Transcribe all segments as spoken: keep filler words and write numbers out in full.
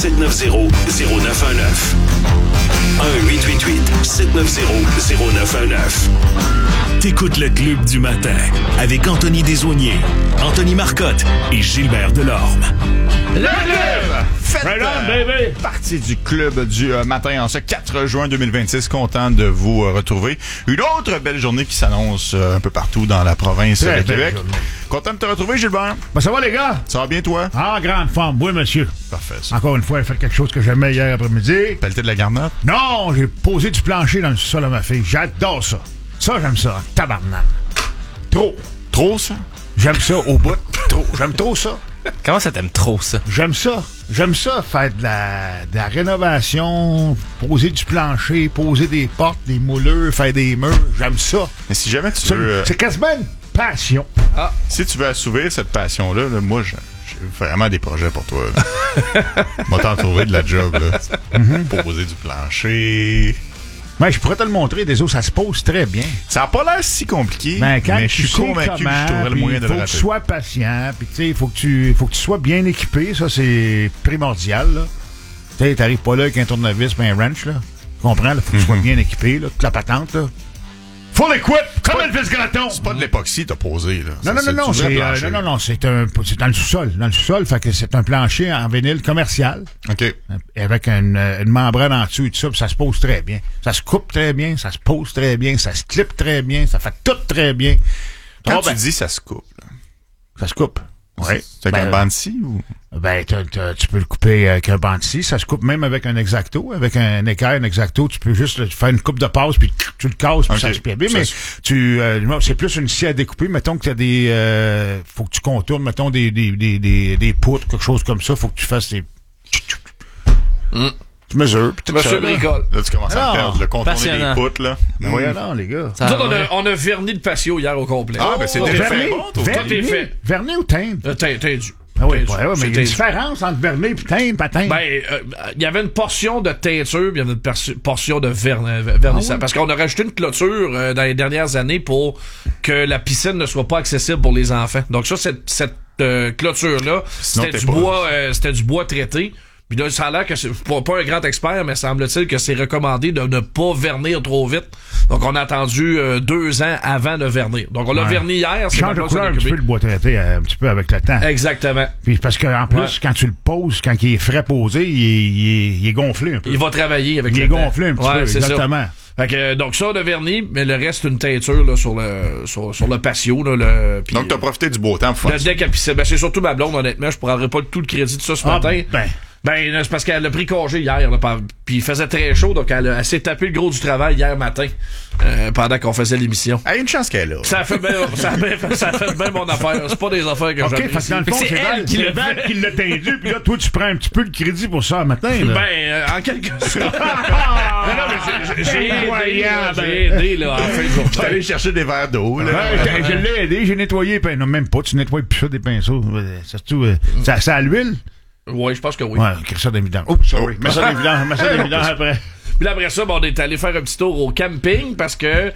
sept neuf zéro zéro neuf un neuf. un huit huit huit sept neuf zéro zéro neuf un neuf. T'écoutes le Club du matin avec Anthony Desaulniers, Anthony Marcotte et Gilbert Delorme. Le club! Faites right on, baby. Partie du club du euh, matin en ce quatre juin deux mille vingt-six. Content de vous euh, retrouver. Une autre belle journée qui s'annonce euh, un peu partout dans la province de Québec. Journée. Content de te retrouver, Gilbert. Ben, ça va, les gars? Ça va bien, toi? Ah, grande forme. Oui, monsieur. Parfait, ça. Encore une fois, j'ai fait quelque chose que j'aimais hier après-midi. Pelleté de la garnotte? Non, j'ai posé du plancher dans le sol à ma fille. J'adore ça. Ça, j'aime ça. Tabarnak. Trop. Trop, ça? J'aime ça au bout. Trop. J'aime trop ça. Comment ça t'aime trop, ça? J'aime ça. J'aime ça, faire de la, de la rénovation, poser du plancher, poser des portes, des moulures, faire des murs. J'aime ça. Mais si jamais tu c'est, veux... Euh... C'est quasiment une passion. Ah. Si tu veux assouvir cette passion-là, là, moi, j'ai, j'ai vraiment des projets pour toi. Moi, t'en trouver de la job, là. Mm-hmm. Poser du plancher... Ouais, je pourrais te le montrer, des os, ça se pose très bien. Ça n'a pas l'air si compliqué, ben, quand mais je suis convaincu comment, que je trouverais le moyen de le rater. Il faut que tu sois patient, puis tu sais, il faut que tu faut que tu sois bien équipé, ça c'est primordial, là. Tu sais, t'arrives pas là avec un tournevis et un wrench, là. Tu comprends, là, faut que tu sois bien équipé, là, toute la patente, là. Full equip, comme un fils graton. C'est pas de l'époxy t'as posé, là. Non, ça, non, non, non, c'est, euh, non, non, non, c'est un, c'est dans le sous-sol, dans le sous-sol, fait que c'est un plancher en vinyle commercial. OK. Avec une, une membrane en dessous et tout ça, puis ça se pose très bien. Ça se coupe très bien, ça se pose très bien, ça se clip très bien, ça fait tout très bien. Quand oh, tu ben, dis ça se coupe, là. Ça se coupe. Oui. C'est avec ben, un bandeau ou? Ben, t'as, t'as, tu peux le couper avec un bandeau. Ça se coupe même avec un exacto. Avec un équerre, un exacto, tu peux juste faire une coupe de passe, puis tu le casses, puis okay. Ça se plie bien. Mais ça, tu, euh, c'est plus une scie à découper. Mettons que t'as des, euh, faut que tu contournes, mettons, des, des, des, des, des poutres, quelque chose comme ça. Faut que tu fasses des... Mm. Tu mesures, puis tu Monsieur bricole. Là, tu commences à perdre le contourner passionnant. des poutres, là. Ben, voyons non, les gars. Nous autres, on a, on a verni le patio hier au complet. Ah, ben c'est oh, déjà verni, fait bon, tout verni, est fait. Verni ou teindre? Euh, Teindu. Ah oui, ouais, ouais, mais il y a une différence entre vernis et teindre, pas teindre. Ben, il euh, y avait une portion de teinture, puis il y avait une perso- portion de vern- vernissage. Ah oui? Parce qu'on a rajouté une clôture euh, dans les dernières années pour que la piscine ne soit pas accessible pour les enfants. Donc ça, cette, cette euh, clôture-là, c'était Sinon, du bois, euh, c'était du bois traité. Puis là, ça a l'air que c'est pas, pas un grand expert, mais semble-t-il que c'est recommandé de ne pas vernir trop vite. Donc, on a attendu euh, deux ans avant de vernir. Donc, on l'a ouais. verni hier. C'est change de couleur un petit peu le bois traité, un petit peu avec le temps. Exactement. Puis parce qu'en plus, ouais. quand tu le poses, quand il est frais posé, il est, il est, il est gonflé un peu. Il va travailler avec il le Il est gonflé un petit ouais, peu, c'est exactement. Ça. Fait que, donc ça, on a verni, mais le reste, une teinture là, sur, le, sur, sur le patio. Là, le, pis, donc, t'as profité du beau temps pour faire ça. Décapissé. Ben, c'est surtout ma blonde, honnêtement. Je prendrais pas tout le crédit de ça ce ah, matin. Ben... Ben, c'est parce qu'elle a pris congé hier, là, puis il faisait très chaud, donc elle, elle s'est tapé le gros du travail hier matin, euh, pendant qu'on faisait l'émission. Elle a une chance qu'elle est là. Ça a fait bien, ça a bien, ça a fait bien mon affaire. C'est pas des affaires que okay, j'apprécie. Parce que dans le fond, c'est, c'est elle qui l'a, qui l'a tendu, puis là, toi, tu prends un petit peu de crédit pour ça le matin, là. Ben, euh, en quelque sorte. non, non, mais j'ai, j'ai aidé, là, j'ai aidé, là, en fin de journée. Je suis allé chercher des verres d'eau, là. Ouais, je l'ai aidé, j'ai nettoyé, ben, non, même pas, tu nettoies plus ça des pinceaux. Surtout, euh, ça, ça à l'huile? Oui, je pense que oui. Ouais, quelque chose d'évident. Oh, sorry. Mets ça d'évident, mets ça d'évident après. Puis après ça, ben, on est allé faire un petit tour au camping parce que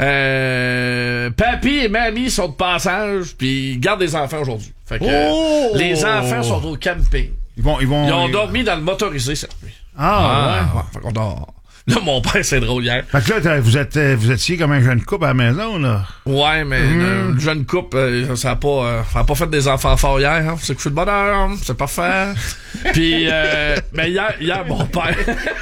euh, papy et mamie sont de passage puis ils gardent des enfants aujourd'hui. Fait que oh! euh, les enfants sont au camping. Ils vont, ils vont. Ils ont ils... dormi dans le motorisé cette nuit. Ah, ah ouais. ouais. Fait qu'on dort. Là, mon père, c'est drôle hier. Fait que là, vous êtes, vous étiez comme un jeune couple à la maison, là. Ouais, mais mmh. une jeune couple, euh, ça a pas, euh, ça a pas fait des enfants forts hier, hein. C'est couché de bonheur, c'est parfait. Puis, euh, mais hier, hier, mon père.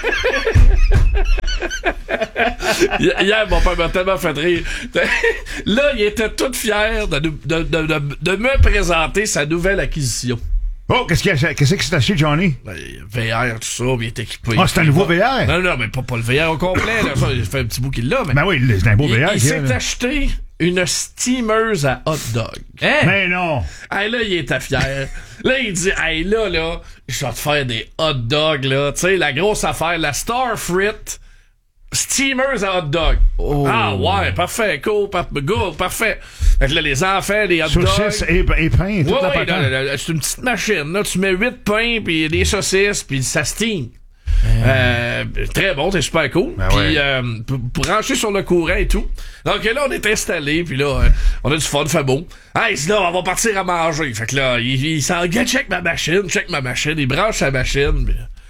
Hier, mon père m'a tellement fait rire. Là, il était tout fier de, de, de, de, de me présenter sa nouvelle acquisition. Oh, qu'est-ce qu'il y a, qu'est-ce que c'est acheté, Johnny? Ben, V R, tout ça, il est équipé. Ah, c'est un nouveau V R? Non, non, mais pas, pas le V R au complet, là. Ça, il fait un petit bout qu'il l'a, mais. Ben oui, c'est un beau il, V R. Il s'est là. acheté une steameuse à hot dog. Hein? Mais non! Hey, là, il était fier. Là, il dit, hey, là, là, je vais te faire des hot dogs, là. Tu sais, la grosse affaire, la Starfrit. Steamers à hot dog. Oh. Ah ouais, parfait, cool, par- good, parfait. Fait que là, les enfants, les hot dogs. Saucisses et, et pain, toute ouais, la ouais, patente. là, là, là, c'est une petite machine. Là, tu mets huit pains, puis des saucisses, puis ça steam. Euh, très bon, c'est super cool. Ben Puis ouais. euh, pour, pour brancher sur le courant et tout. Donc là, on est installé, puis là, euh, on a du fun, fait beau. Hey, là, on va partir à manger. Fait que là, il, il s'en check ma machine, check ma machine, il branche sa machine. Pis,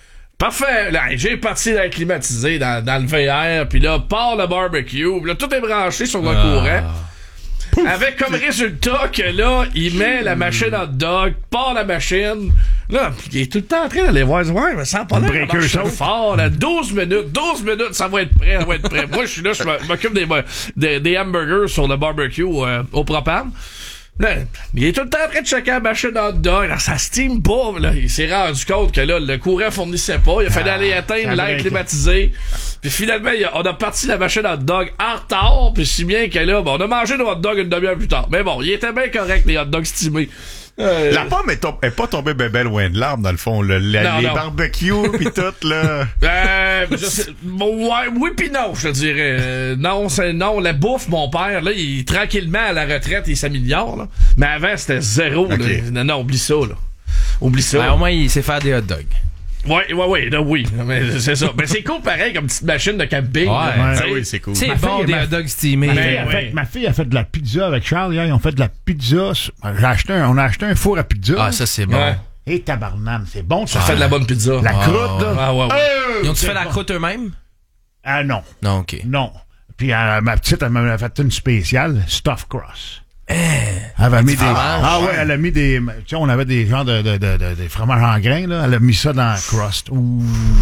Parfait. Là, j'ai parti dans le climatisé, dans, dans le V R, puis là, part le barbecue, puis là, tout est branché sur le ah. courant. Pouf. Avec comme résultat que là, il met la machine hot dog, part la machine. Là, il est tout le temps en train d'aller voir, ouais, mais ça pas l'air de fort, là. douze minutes, douze minutes, ça va être prêt, ça va être prêt. Moi, je suis là, je m'occupe des, des, des hamburgers sur le barbecue euh, au propane. Là, il est tout le temps en train de checker la machine hot dog. Là, ça steam pas. Là. Il s'est rendu compte que là, le courant fournissait pas. Il a fallu ah, aller éteindre l'air climatisé. Puis finalement, il a, on a parti la machine hot dog en retard. Puis si bien que là, bon, on a mangé nos hot dogs une demi-heure plus tard. Mais bon, il était bien correct, les hot dogs steamés. Euh, la pomme est, tom- est pas tombée ben belle loin de l'arbre, dans le fond. Le, la, non, les non. barbecues pis tout, là. Euh, je sais, bon, ouais, oui pis non, je te dirais. Euh, non, c'est, non, la bouffe, mon père, là, il est tranquillement à la retraite, il s'améliore, là. Mais avant, c'était zéro, okay. là. Non, non, oublie ça, là. Oublie ça. Ben, au moins, il sait faire des hot dogs. Ouais, ouais, ouais, là, oui. Mais c'est ça. Mais c'est cool, pareil, comme petite machine de camping. Ouais, ouais. oui, c'est cool. C'est bon, fille, des hot dogs steamés. Ma, ouais, ouais. ma fille a fait de la pizza avec Charles hier. Ils ont fait de la pizza. J'ai acheté un, on a acheté un four à pizza. Ah, ça, c'est bon. Ouais. Et tabarnane, c'est bon, ça. Ça fait de la bonne pizza. La ah, croûte, là. Ah, ouais, ouais. Euh, Ils ont-tu fait la croûte eux-mêmes? Ah, non. Non, OK. Non. Puis, euh, ma petite, elle m'a fait une spéciale, stuffed crust. Eh, elle avait mis des ah ouais elle a mis des tu sais on avait des genres de de de, de, de fromage en grains là, elle a mis ça dans la crust. Ouh,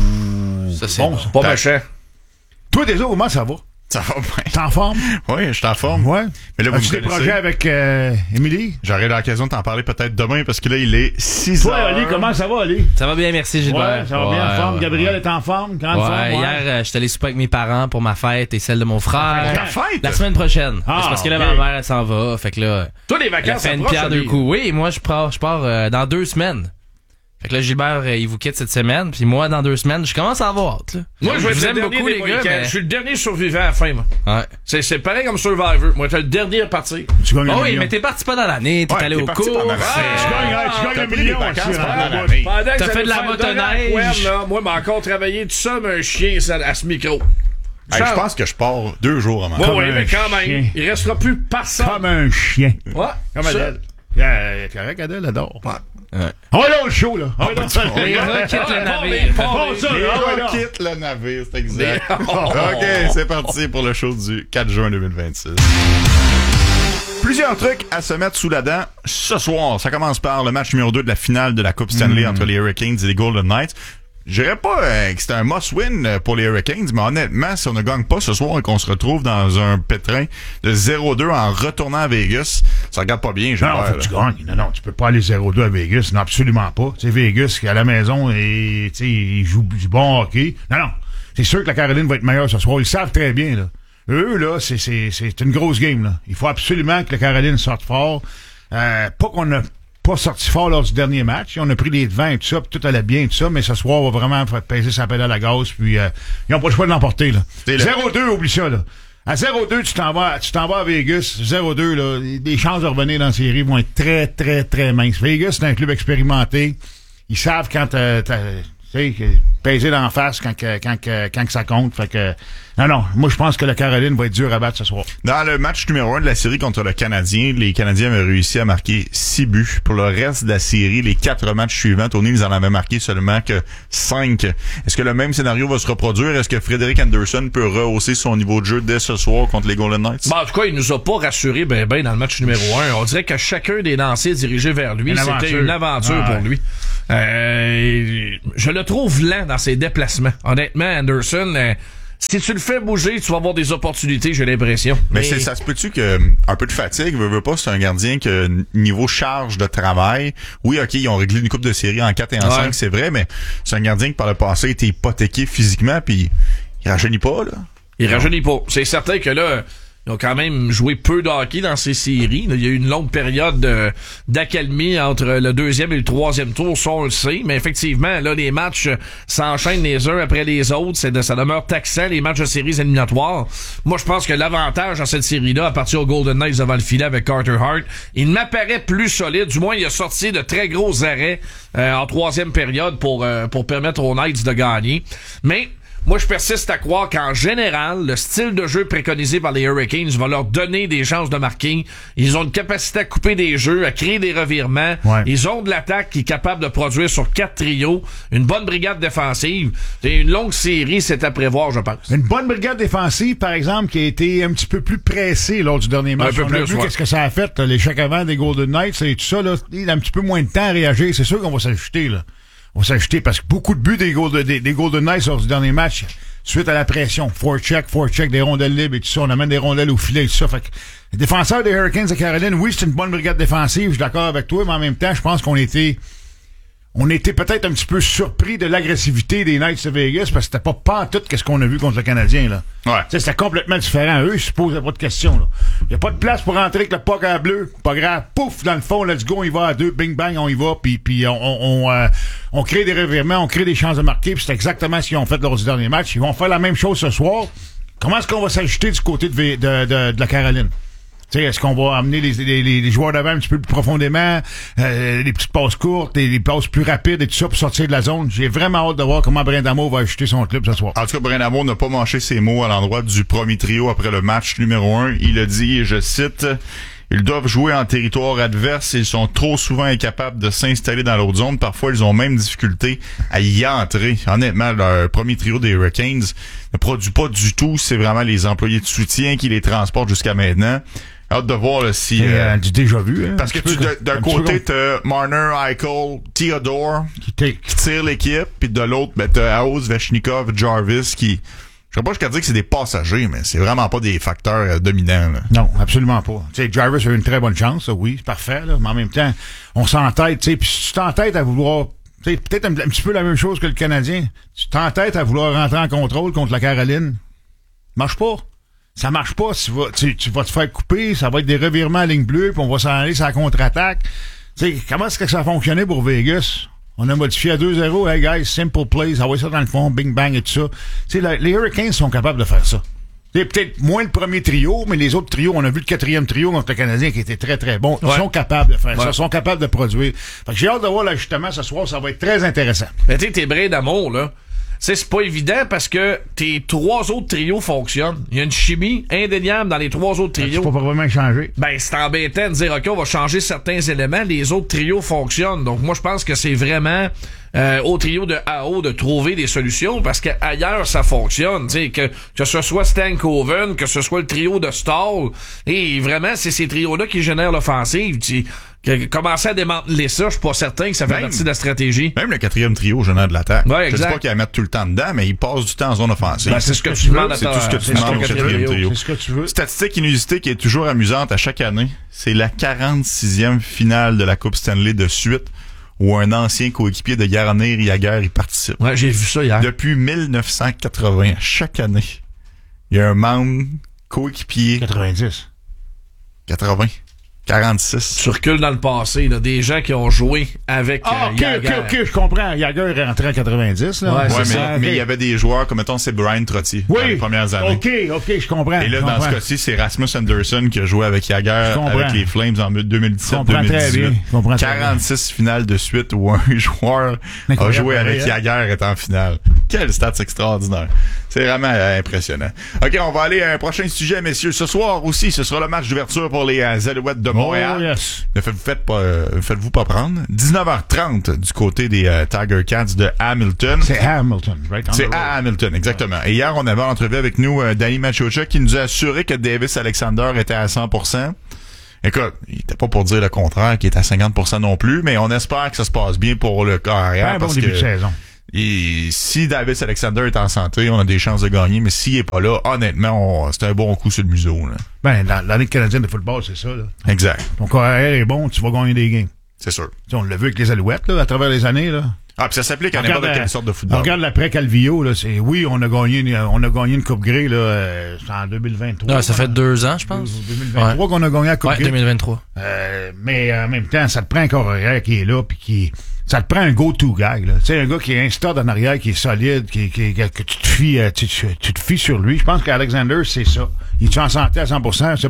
ça c'est bon, bon. Ça. Pas méchant. Toi déjà comment ça va? Ça va bien. T'es en forme? Oui, je suis en forme. Ouais. Mais là, vous as-tu me des projets avec euh, Émilie? J'aurai l'occasion de t'en parler peut-être demain parce que là, il est six heures. Toi, Ali, comment ça va, Ali? Ça va bien, merci, Gilbert. Ouais, ça va ouais, bien en forme. Ouais, Gabriel ouais. est en forme, grande ouais, forme. Ouais. Hier, euh, j'étais allé souper avec mes parents pour ma fête et celle de mon frère. Ta fête? La semaine prochaine. Ah, c'est parce que là, okay. ma mère, elle s'en va. Fait que là, toi, les vacances, elle fait une pierre deux coups. Oui, moi, je pars, je pars euh, dans deux semaines. Fait que là, Gilbert, il vous quitte cette semaine, puis moi, dans deux semaines, je commence à avoir hâte, là. Moi, je vais vous aime beaucoup, les gars, mais... Je suis le dernier survivant à la fin, moi. Ouais. C'est, c'est pareil comme Survivor. Moi, t'es le dernier à partir. Tu gagnes oh oui, mais t'es parti pas dans l'année, t'es ouais, allé t'es au cours. Tu gagnes le million vacances pendant l'année. T'as fait de la motoneige. Moi, j'ai encore travaillé tout ça, mais un chien à ce micro. Hey, je pense que je pars deux jours avant. Oui, oui, mais quand même. Il restera plus personne. Comme un chien. Ouais. Comme Adèle. C'est correct, Adèle adore. Ouais. On va là le show, là. On va là. Les gars quittent le navire. Les gars quittent le navire, c'est exact. OK, c'est parti pour le show du quatre juin deux mille vingt-six. Plusieurs trucs à se mettre sous la dent ce soir. Ça commence par le match numéro deux de la finale de la Coupe Stanley mmh. entre les Hurricanes et les Golden Knights. Je dirais pas euh, que c'était un must-win pour les Hurricanes, mais honnêtement, si on ne gagne pas ce soir et qu'on se retrouve dans un pétrin de zéro deux en retournant à Vegas, ça regarde pas bien. Non, faut que tu gagnes. Non, non, tu peux pas aller zéro deux à Vegas. Non, absolument pas. Tu sais, Vegas, qui est à la maison, et tu sais, il joue du bon hockey. Non, non. C'est sûr que la Caroline va être meilleure ce soir. Ils le savent très bien, là. Eux, là, c'est, c'est, c'est une grosse game, là. Il faut absolument que la Caroline sorte fort. Euh, pas qu'on a pas sorti fort lors du dernier match. On a pris les devants et tout ça, puis tout allait bien et tout ça, mais ce soir, on va vraiment peser sa pédale à gaz, puis euh, ils n'ont pas le choix de l'emporter, là. zéro deux, oublie ça, là. À zéro deux, tu t'en vas, tu t'en vas à Vegas. zéro deux, là, les chances de revenir dans la série vont être très, très, très minces. Vegas, c'est un club expérimenté. Ils savent quand t'as, t'as tu sais, peser d'en face quand, quand, quand, quand ça compte. Fait que, non, non, moi, je pense que la Caroline va être dure à battre ce soir. Dans le match numéro un de la série contre le Canadien, les Canadiens avaient réussi à marquer six buts. Pour le reste de la série, les quatre matchs suivants, Tony, ils en avaient marqué seulement que cinq. Est-ce que le même scénario va se reproduire? Est-ce que Frédéric Anderson peut rehausser son niveau de jeu dès ce soir contre les Golden Knights? Ben, en tout cas, il nous a pas rassuré ben ben dans le match numéro un. On dirait que chacun des lancers dirigés vers lui, une c'était aventure. une aventure ah, pour lui. Euh, je le trouve lent dans ses déplacements. Honnêtement, Anderson, euh, si tu le fais bouger, tu vas avoir des opportunités, j'ai l'impression. Mais, Mais c'est, ça se peut-tu que un peu de fatigue, veut, veut pas, c'est un gardien que niveau charge de travail, oui, ok, ils ont réglé une coupe de série en quatre et en ouais. cinq, c'est vrai, mais c'est un gardien qui par le passé a été hypothéqué physiquement, puis il rajeunit pas, là. Il non. rajeunit pas. C'est certain que là, ils ont quand même joué peu de hockey dans ces séries. Il y a eu une longue période de, d'accalmie entre le deuxième et le troisième tour, ça on le sait. Mais effectivement, là, les matchs s'enchaînent les uns après les autres. C'est de, ça demeure taxant, les matchs de séries éliminatoires. Moi, je pense que l'avantage dans cette série-là, à partir au Golden Knights devant le filet avec Carter Hart, il m'apparaît plus solide. Du moins, il a sorti de très gros arrêts euh, en troisième période pour, euh, pour permettre aux Knights de gagner. Mais moi, je persiste à croire qu'en général, le style de jeu préconisé par les Hurricanes va leur donner des chances de marquer. Ils ont une capacité à couper des jeux, à créer des revirements. Ouais. Ils ont de l'attaque qui est capable de produire sur quatre trios, une bonne brigade défensive. C'est une longue série, c'est à prévoir, je pense. Une bonne brigade défensive, par exemple, qui a été un petit peu plus pressée lors du dernier match. Un peu On plus, a vu ouais. qu'est-ce que ça a fait, là, l'échec avant des Golden Knights et tout ça. Là, il a un petit peu moins de temps à réagir. C'est sûr qu'on va s'ajouter, là. On va s'ajouter parce que beaucoup de buts des Golden, des, des Golden Knights lors du dernier match, suite à la pression. Four check, four check, des rondelles libres et tout ça. On amène des rondelles au filet et tout ça. Fait que les défenseurs des Hurricanes de Caroline, oui, c'est une bonne brigade défensive, je suis d'accord avec toi, mais en même temps, je pense qu'on était... On était peut-être un petit peu surpris de l'agressivité des Knights de Vegas parce que c'était pas pas tout qu'est-ce qu'on a vu contre le Canadien, là. Ouais. T'sais, c'était complètement différent. Eux, ils se posaient pas de questions, là. Y a pas de place pour rentrer avec le puck à bleu. Pas grave. Pouf, dans le fond, let's go, on y va à deux. Bing bang, on y va. Puis, puis on, on, on, euh, on crée des revirements, on crée des chances de marquer. Puis c'est exactement ce qu'ils ont fait lors du dernier match. Ils vont faire la même chose ce soir. Comment est-ce qu'on va s'ajouter du côté de, de, de, de la Caroline? T'sais, est-ce qu'on va amener les, les, les joueurs d'avant un petit peu plus profondément, euh, les petites passes courtes, les, les passes plus rapides et tout ça pour sortir de la zone? J'ai vraiment hâte de voir comment Brindamour va ajouter son club ce soir. En tout cas, Brindamour n'a pas mâché ses mots à l'endroit du premier trio après le match numéro un. Il a dit, et je cite, « Ils doivent jouer en territoire adverse et ils sont trop souvent incapables de s'installer dans l'autre zone. Parfois, ils ont même difficulté à y entrer. » Honnêtement, le premier trio des Hurricanes ne produit pas du tout. C'est vraiment les employés de soutien qui les transportent jusqu'à maintenant. Hâte de voir là, si... C'est euh, euh, du déjà-vu. Hein, parce que tu, de- d'un côté, t'as Marner, Eichel, Theodore qui, qui tire l'équipe, puis de l'autre, ben, t'as House, Vechnikov, Jarvis qui... Je sais pas jusqu'à dire que c'est des passagers, mais c'est vraiment pas des facteurs euh, dominants. Là. Non, absolument pas. Tu sais, Jarvis a eu une très bonne chance, ça, oui, c'est parfait, là, mais en même temps, on s'entête, tu sais, puis si tu t'entêtes à vouloir... Tu sais, peut-être un, un petit peu la même chose que le Canadien. Tu t'entêtes à vouloir rentrer en contrôle contre la Caroline. Marche pas. Ça marche pas. Tu vas, tu, tu vas te faire couper, ça va être des revirements à ligne bleue, puis on va s'en aller sur la contre-attaque. Tu sais, comment est-ce que ça a fonctionné pour Vegas? On a modifié à deux zéro. Hey guys, simple plays, envoie ça dans le fond, bing bang et tout ça. Tu sais, les Hurricanes sont capables de faire ça. C'est peut-être moins le premier trio, mais les autres trios, on a vu le quatrième trio contre le Canadien qui était très très bon. Ils ouais. sont capables de faire ouais. ça, ils sont capables de produire. Fait que j'ai hâte de voir l'ajustement ce soir, ça va être très intéressant. Mais tu sais, tes brais d'amour, là, c'est c'est pas évident parce que tes trois autres trios fonctionnent. Il y a une chimie indéniable dans les trois autres Tu trios. peux pas vraiment changer. Ben, c'est embêtant de dire, OK, on va changer certains éléments, les autres trios fonctionnent. Donc, moi, je pense que c'est vraiment euh, au trio de A O de trouver des solutions parce qu'ailleurs, ça fonctionne. Tu sais, que, que ce soit Stankoven, que ce soit le trio de Stahl, et vraiment, c'est ces trios-là qui génèrent l'offensive. Tu sais, commencer à démanteler ça, je suis pas certain que ça fait Même- partie de la stratégie. Même le quatrième trio, génère de l'attaque. Ouais, je dis exact. pas qu'il va mettre tout le temps dedans, mais il passe du temps en zone offensive. Ben, c'est ce que tu demandes à C'est ta- tout ce que tu c'est demandes ce au que tu quatrième veux. trio. C'est ce que tu veux. Statistique inusitée qui est toujours amusante à chaque année, c'est la quarante-sixième finale de la Coupe Stanley de suite où un ancien coéquipier de Jaromir Jagr y participe. Ouais, j'ai vu ça hier. Depuis mille neuf cent quatre-vingts, chaque année, il y a un membre coéquipier quatre-vingt-dix. quatre-vingts, quarante-six. Tu recules dans le passé, là, des gens qui ont joué avec Ah, euh, ok, Jagr. ok, ok, je comprends. Jagr est rentré en quatre-vingt-dix, là. Ouais, Ouais, c'est mais, ça, mais ok. il y avait des joueurs comme, mettons, c'est Brian Trottier dans les Oui, premières années. ok, ok, je comprends. Et là, je dans comprends. ce cas-ci, c'est Rasmus Anderson qui a joué avec Jagr, Je comprends. avec les Flames en deux mille Je dix-sept comprends deux mille très dix-huit. bien. Je comprends très bien. quarante-six finales de suite où un joueur a Incroyable, joué avec pareil, hein? Jagr est en finale. Quel stats extraordinaire. C'est vraiment euh, impressionnant. OK, on va aller à un prochain sujet, messieurs. Ce soir aussi, ce sera le match d'ouverture pour les euh, Alouettes de Montréal. Oh, yes. Ne faites-vous faites pas, euh, faites-vous pas prendre. dix-neuf heures trente du côté des euh, Tiger Cats de Hamilton. C'est Hamilton, right? on C'est the road. à Hamilton, exactement. Et hier, on avait entrevu avec nous euh, Danny Machocha qui nous a assuré que Davis Alexander était à cent pour cent. Écoute, il était pas pour dire le contraire, qu'il est à cinquante pour cent non plus, mais on espère que ça se passe bien pour le carrière. Un bon parce début que de saison. et si Davis Alexander est en santé, on a des chances de gagner, mais s'il est pas là, honnêtement, on- c'est un bon coup sur le museau. Là. Ben, dans la Ligue canadienne de football, c'est ça, là. Exact, Ton carrière est bon, tu vas gagner des games. c'est sûr. Tu sais, on l'a vu avec les Alouettes, là, à travers les années, là. Ah, puis ça s'applique à Regarde, n'importe quelle euh, sorte de On football. regarde l'après Calvillo, là, c'est, oui, on a gagné, une- on a gagné une Coupe Grey, là, euh, c'est en deux mille vingt-trois. Ah, ça fait deux ans, je pense. deux mille vingt-trois qu'on a gagné la Coupe Ouais, Grey. deux mille vingt-trois. Euh, mais en même temps, ça te prend un carrière qui est là, puis qui, ça te prend un go-to guy, là. Tu sais, un gars qui est un stud en arrière, qui est solide, qui, qui, que tu te fies, euh, tu, tu, tu te fies sur lui. Je pense qu'Alexander, c'est ça. Il est en santé à cent pour cent? Je sais pas.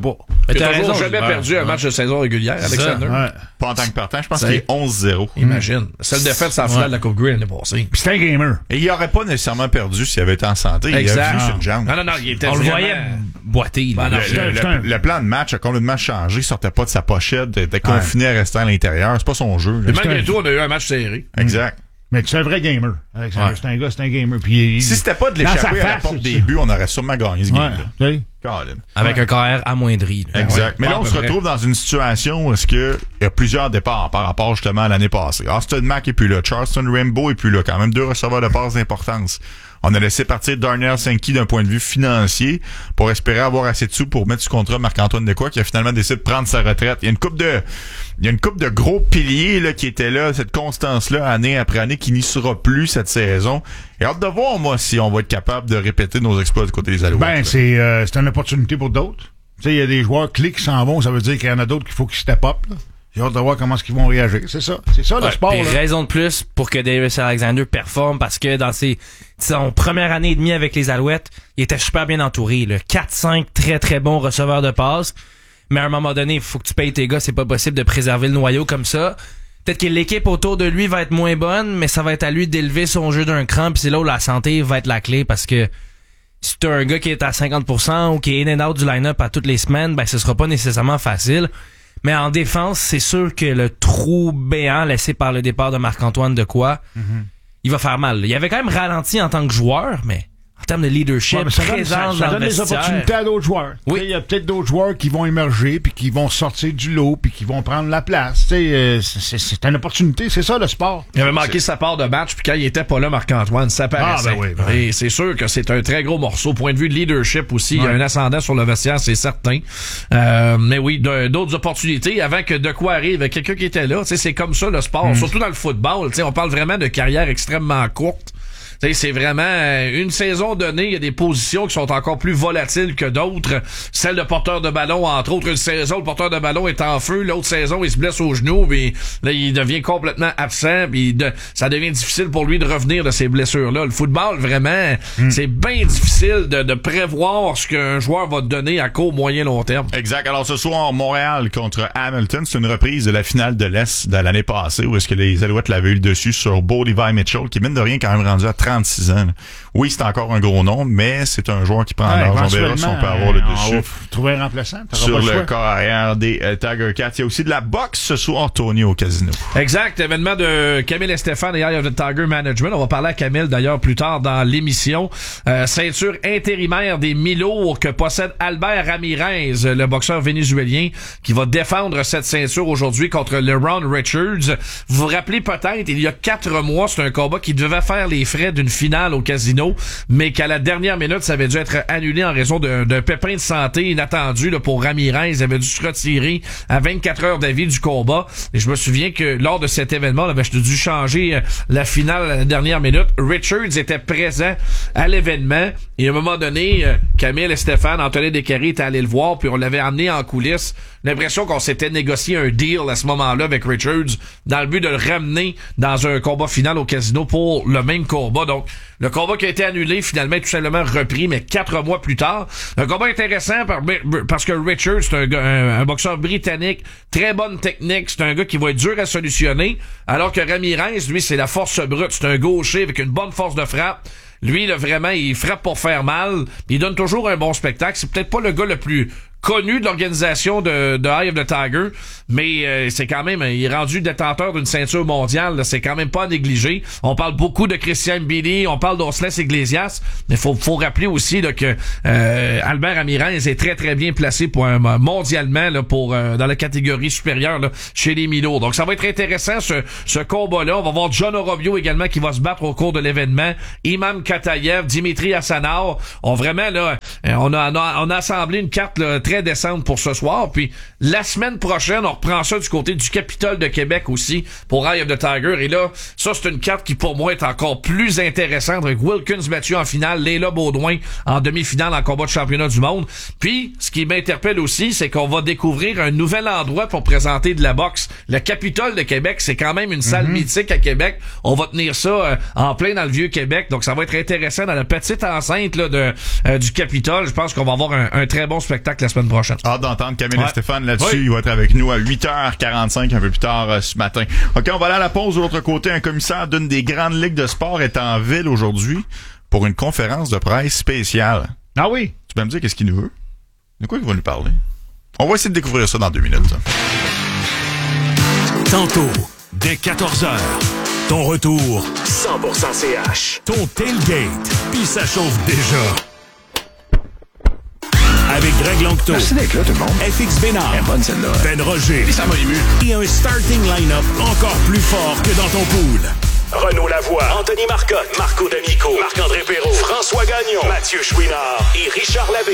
Il a toujours jamais perdu un match de saison régulière, Alexander. Ouais. Pas en tant que partant, je pense qu'il est onze zéro. Imagine. Seule défaite, c'est en finale de la Coupe Grey l'année passée. Puis c'est un gamer. Et il aurait pas nécessairement perdu s'il avait été en santé. Exact. Il a vu sur une jambe. Non, non, non, il était On vraiment... le voyait boiter. Ben, le, le, le, le plan de match a complètement changé. Il sortait pas de sa pochette. Il était confiné ouais. à rester à l'intérieur. C'est pas son jeu. Et malgré tout, on a eu un match serré. Exact. Mais tu es un vrai gamer. Alexandre. Ouais. C'est un gars, c'est un gamer. Puis il, si c'était pas de l'échapper à la porte des buts, on aurait sûrement gagné ce game-là. Ouais. Avec ouais. un K R amoindri. Là. Exact. Ouais. Mais là, on se retrouve dans une situation où est-ce que il y a plusieurs départs par rapport justement à l'année passée. Austin Mack est plus là. Charleston Rambo est plus là. Quand même deux receveurs de passe d'importance. On a laissé partir Darnell Sankey d'un point de vue financier pour espérer avoir assez de sous pour mettre sous contrat Marc-Antoine Dequoy qui a finalement décidé de prendre sa retraite. Il y a une coupe de, il y a une coupe de gros piliers, là, qui étaient là, cette constance-là, année après année, qui n'y sera plus cette saison. Et hâte de voir, moi, si on va être capable de répéter nos exploits du côté des Alouettes. Ben, c'est, euh, c'est une opportunité pour d'autres. Tu sais, il y a des joueurs clés qui s'en vont, ça veut dire qu'il y en a d'autres qu'il faut qu'ils step up, là. J'ai hâte de voir comment est-ce qu'ils vont réagir. C'est ça. C'est ça, le ouais, sport. Là. Raison de plus pour que Davis Alexander performe parce que dans ses, son première année et demie avec les Alouettes, il était super bien entouré. Là. quatre cinq très très bons receveurs de passe. Mais à un moment donné, il faut que tu payes tes gars. C'est pas possible de préserver le noyau comme ça. Peut-être que l'équipe autour de lui va être moins bonne, mais ça va être à lui d'élever son jeu d'un cran. Puis c'est là où la santé va être la clé parce que si t'as un gars qui est à cinquante pour cent ou qui est in and out du line-up à toutes les semaines, ben ce sera pas nécessairement facile. Mais en défense, c'est sûr que le trou béant laissé par le départ de Marc-Antoine Dequoy, mm-hmm. il va faire mal. Il avait quand même ralenti en tant que joueur, mais en termes de leadership, ouais, ça présence donne, ça, ça dans donne le des opportunités à d'autres joueurs. Oui. Il y a peut-être d'autres joueurs qui vont émerger puis qui vont sortir du lot puis qui vont prendre la place. Euh, c'est, c'est une opportunité, c'est ça le sport. Il avait manqué c'est... sa part de match puis quand il était pas là, Marc-Antoine, ça paraissait. Ah, ben oui, ben oui. Et c'est sûr que c'est un très gros morceau. Point de vue de leadership aussi, ouais. il y a un ascendant sur le vestiaire, c'est certain. Euh, mais oui, d'autres opportunités avant que Dequoy arrive, quelqu'un qui était là. C'est comme ça le sport, mm. surtout dans le football. On parle vraiment de carrière extrêmement courte. T'sais, c'est vraiment une saison donnée, il y a des positions qui sont encore plus volatiles que d'autres. Celle de porteur de ballon, entre autres, une saison, le porteur de ballon est en feu, l'autre saison, il se blesse au genou, puis là, il devient complètement absent, puis de, ça devient difficile pour lui de revenir de ces blessures-là. Le football, vraiment, mm. c'est bien difficile de, de prévoir ce qu'un joueur va te donner à court, moyen, long terme. Exact. Alors, ce soir, Montréal contre Hamilton, c'est une reprise de la finale de l'Est de l'année passée, où est-ce que les Alouettes l'avaient eu le dessus sur Bo Levi Mitchell, qui, mine de rien, quand même rendu à trente-six ans. Là. Oui, c'est encore un gros nom, mais c'est un joueur qui prend ouais, l'âge. On verra si on peut avoir le dessus. Euh, trouver un remplaçant. Sur le, le corps arrière des euh, Tiger Cats. Il y a aussi de la boxe ce soir, Tony, au casino. Exact. Événement de Camille Estefan et Eye of the Tiger Management. On va parler à Camille d'ailleurs plus tard dans l'émission. Euh, ceinture intérimaire des mi-lourds que possède Albert Ramirez, le boxeur vénézuélien, qui va défendre cette ceinture aujourd'hui contre LeRon Richards. Vous vous rappelez peut-être, il y a quatre mois, c'est un combat qui devait faire les frais d'une finale au casino, mais qu'à la dernière minute, ça avait dû être annulé en raison d'un, d'un pépin de santé inattendu là, pour Ramirez. Il avait dû se retirer à vingt-quatre heures d'avis du combat. Et je me souviens que lors de cet événement, là, ben, je dû changer euh, la finale à la dernière minute. Richards était présent à l'événement et à un moment donné, euh, Camille et Stéphane, Anthony Descaries étaient allés le voir, puis on l'avait amené en coulisses. L'impression qu'on s'était négocié un deal à ce moment-là avec Richards dans le but de le ramener dans un combat final au casino pour le même combat. Donc, le combat qui a été annulé, finalement, tout simplement repris, mais quatre mois plus tard. Un combat intéressant par, parce que Richards, c'est un, un, un boxeur britannique, très bonne technique, c'est un gars qui va être dur à solutionner, alors que Ramirez, lui, c'est la force brute, c'est un gaucher avec une bonne force de frappe. Lui, là, vraiment, il frappe pour faire mal, il donne toujours un bon spectacle. C'est peut-être pas le gars le plus connu de l'organisation de, de Eye of the Tiger, mais euh, c'est quand même, il est rendu détenteur d'une ceinture mondiale, là, c'est quand même pas à négliger. On parle beaucoup de Christian Mbili, on parle d'Osles Iglesias, mais faut faut rappeler aussi là, que euh, Albert Ramirez est très très bien placé pour un, mondialement là, pour euh, dans la catégorie supérieure là, chez les Milo. Donc ça va être intéressant ce, ce combat-là. On va voir John Orobio également qui va se battre au cours de l'événement. Imam Katayev, Dimitri Hassanov. On vraiment là, on a on a, on a assemblé une carte là, très décente pour ce soir. Puis la semaine prochaine, on reprend ça du côté du Capitole de Québec aussi pour Eye of the Tiger. Et là, ça c'est une carte qui pour moi est encore plus intéressante avec Wilkins battu en finale, Leila Baudouin en demi-finale en combat de championnat du monde. Puis, ce qui m'interpelle aussi, c'est qu'on va découvrir un nouvel endroit pour présenter de la boxe. Le Capitole de Québec, c'est quand même une salle mm-hmm. mythique à Québec. On va tenir ça euh, en plein dans le vieux Québec. Donc, ça va être intéressant dans la petite enceinte là, de, euh, du Capitole. Je pense qu'on va avoir un, un très bon spectacle la semaine semaine prochaine. Hâte d'entendre Camille ouais. et Stéphane là-dessus. Oui. Il va être avec nous à huit heures quarante-cinq, un peu plus tard euh, ce matin. OK, on va aller à la pause. De l'autre côté, un commissaire d'une des grandes ligues de sport est en ville aujourd'hui pour une conférence de presse spéciale. Ah oui? Tu peux me dire qu'est-ce qu'il nous veut? De quoi il va nous parler? On va essayer de découvrir ça dans deux minutes. Ça. Tantôt, dès quatorze heures, ton retour cent pour cent C H. Ton tailgate, puis ça chauffe déjà. Avec Greg Longto, Merci d'être là, tout le monde. F X Bénard, Elle est bonne celle-là. Ben Roger, Et ça m'a ému. et un starting line-up encore plus fort que dans ton pool. Renaud Lavoie, Anthony Marcotte, Marco D'Amico, Marc-André Perrault, François Gagnon, Mathieu Chouinard et Richard Labbé.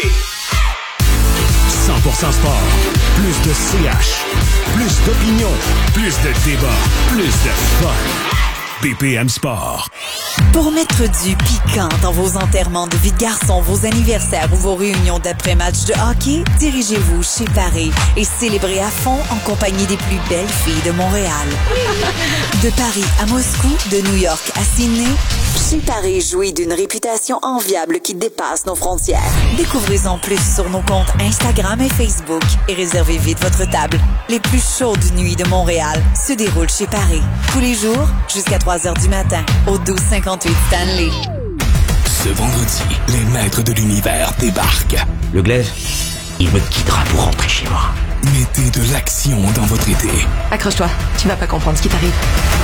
cent pour cent sport, plus de C H, plus d'opinion, plus de débat, plus de fun. B P M Sport. Pour mettre du piquant dans vos enterrements de vie de garçon, vos anniversaires ou vos réunions d'après-match de hockey, dirigez-vous chez Paris et célébrez à fond en compagnie des plus belles filles de Montréal. De Paris à Moscou, de New York à Sydney, chez Paris jouit d'une réputation enviable qui dépasse nos frontières. Découvrez-en plus sur nos comptes Instagram et Facebook et réservez vite votre table. Les plus chaudes nuits de Montréal se déroulent chez Paris. Tous les jours, jusqu'à trois heures du matin, au douze cinquante-huit Stanley. Ce vendredi, les maîtres de l'univers débarquent. Le glaive, il me quittera pour rentrer chez moi. Mettez de l'action dans votre été. Accroche-toi, tu vas pas comprendre ce qui t'arrive.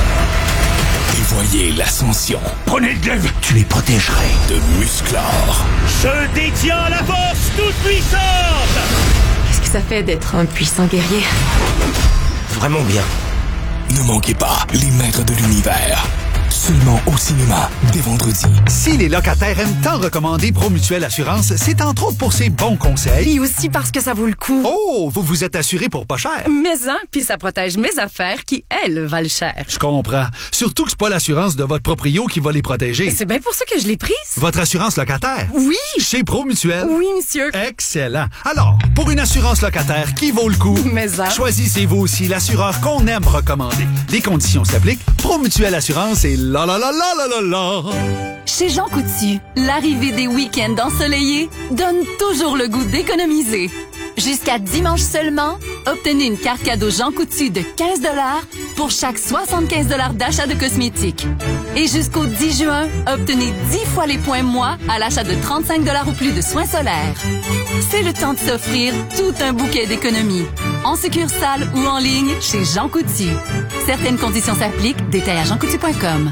Et voyez l'ascension Prenez le glaive, tu les protégerais. de Musclor. Je détiens la force toute puissante! Qu'est-ce que ça fait d'être un puissant guerrier? Vraiment bien. Ne manquez pas les maîtres de l'univers. Seulement au cinéma, dès vendredi. Si les locataires aiment tant recommander Promutuelle Assurance, c'est entre autres pour ses bons conseils. Et aussi parce que ça vaut le coup. Oh, vous vous êtes assuré pour pas cher. Mais hein, puis ça protège mes affaires qui, elles, valent cher. Je comprends. Surtout que c'est pas l'assurance de votre proprio qui va les protéger. C'est bien pour ça que je l'ai prise. Votre assurance locataire. Oui. Chez Promutuelle. Oui, monsieur. Excellent. Alors, pour une assurance locataire qui vaut le coup, Mais hein. choisissez-vous aussi l'assureur qu'on aime recommander. Les conditions s'appliquent. Promutuelle Assurance et la la la la la la la. Chez Jean Coutu, l'arrivée des week-ends ensoleillés donne toujours le goût d'économiser. Jusqu'à dimanche seulement, obtenez une carte cadeau Jean Coutu de quinze dollars pour chaque soixante-quinze dollars d'achat de cosmétiques. Et jusqu'au dix juin, obtenez dix fois les points moi à l'achat de trente-cinq dollars ou plus de soins solaires. C'est le temps de s'offrir tout un bouquet d'économies. En succursale ou en ligne chez Jean Coutu. Certaines conditions s'appliquent. Détails à jean coutu point com.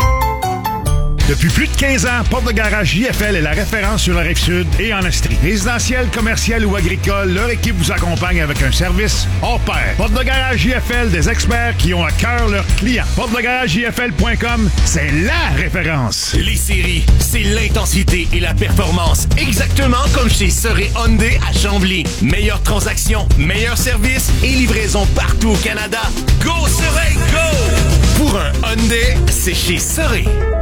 Depuis plus de quinze ans, Porte de Garage J F L est la référence sur la Rive-Sud et en Estrie. Résidentiel, commercial ou agricole, leur équipe vous accompagne avec un service hors pair. Porte de Garage J F L, des experts qui ont à cœur leurs clients. porte de garage j f l point com, c'est la référence. Les séries, c'est l'intensité et la performance. Exactement comme chez Soré Hyundai à Chambly. Meilleure transaction, meilleur service et livraison partout au Canada. Go Soré, go! Pour un Hyundai, c'est chez Soré.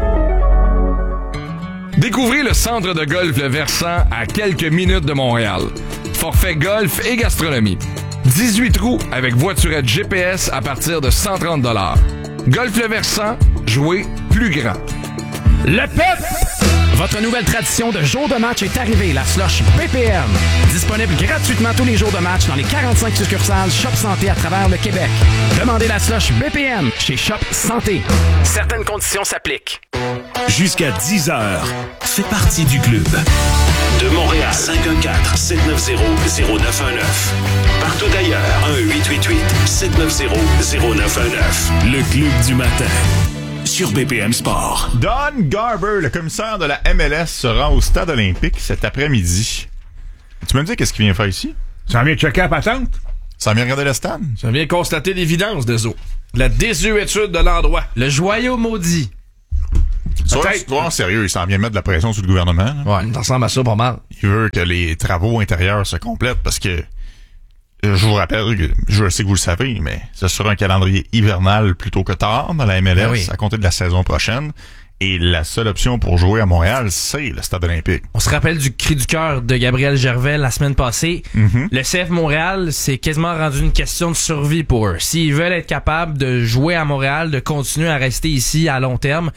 Découvrez le centre de golf Le Versant à quelques minutes de Montréal. Forfait golf et gastronomie. dix-huit trous avec voiturette G P S à partir de cent trente dollars. Golf Le Versant, jouez plus grand. Le P E P! Votre nouvelle tradition de jour de match est arrivée, la slush B P M. Disponible gratuitement tous les jours de match dans les quarante-cinq succursales Shop Santé à travers le Québec. Demandez la slush B P M chez Shop Santé. Certaines conditions s'appliquent. Jusqu'à dix heures, fais partie du club. De Montréal, cinq un quatre, sept neuf zéro, zéro neuf un neuf. Partout ailleurs, un huit huit huit, sept neuf zéro, zéro neuf un neuf. Le club du matin. Sur B P M Sport. Don Garber, le commissaire de la M L S, se rend au stade olympique cet après-midi. Tu me dis qu'est-ce qu'il vient faire ici? Ça vient checker la patente? Ça vient regarder le stade? Ça vient constater l'évidence des eaux. La désuétude de l'endroit. Le joyau maudit. Sois, sois sérieux, il s'en vient mettre de la pression sur le gouvernement. Là. Ouais, ça ressemble à ça pas mal. Il veut que les travaux intérieurs se complètent parce que je vous rappelle, que je sais que vous le savez, mais ce sera un calendrier hivernal plutôt que tard dans la M L S, ben oui, à compter de la saison prochaine. Et la seule option pour jouer à Montréal, c'est le stade olympique. On se rappelle du cri du cœur de Gabriel Gervais la semaine passée. Mm-hmm. Le C F Montréal, c'est quasiment rendu une question de survie pour eux. S'ils veulent être capables de jouer à Montréal, de continuer à rester ici à long terme,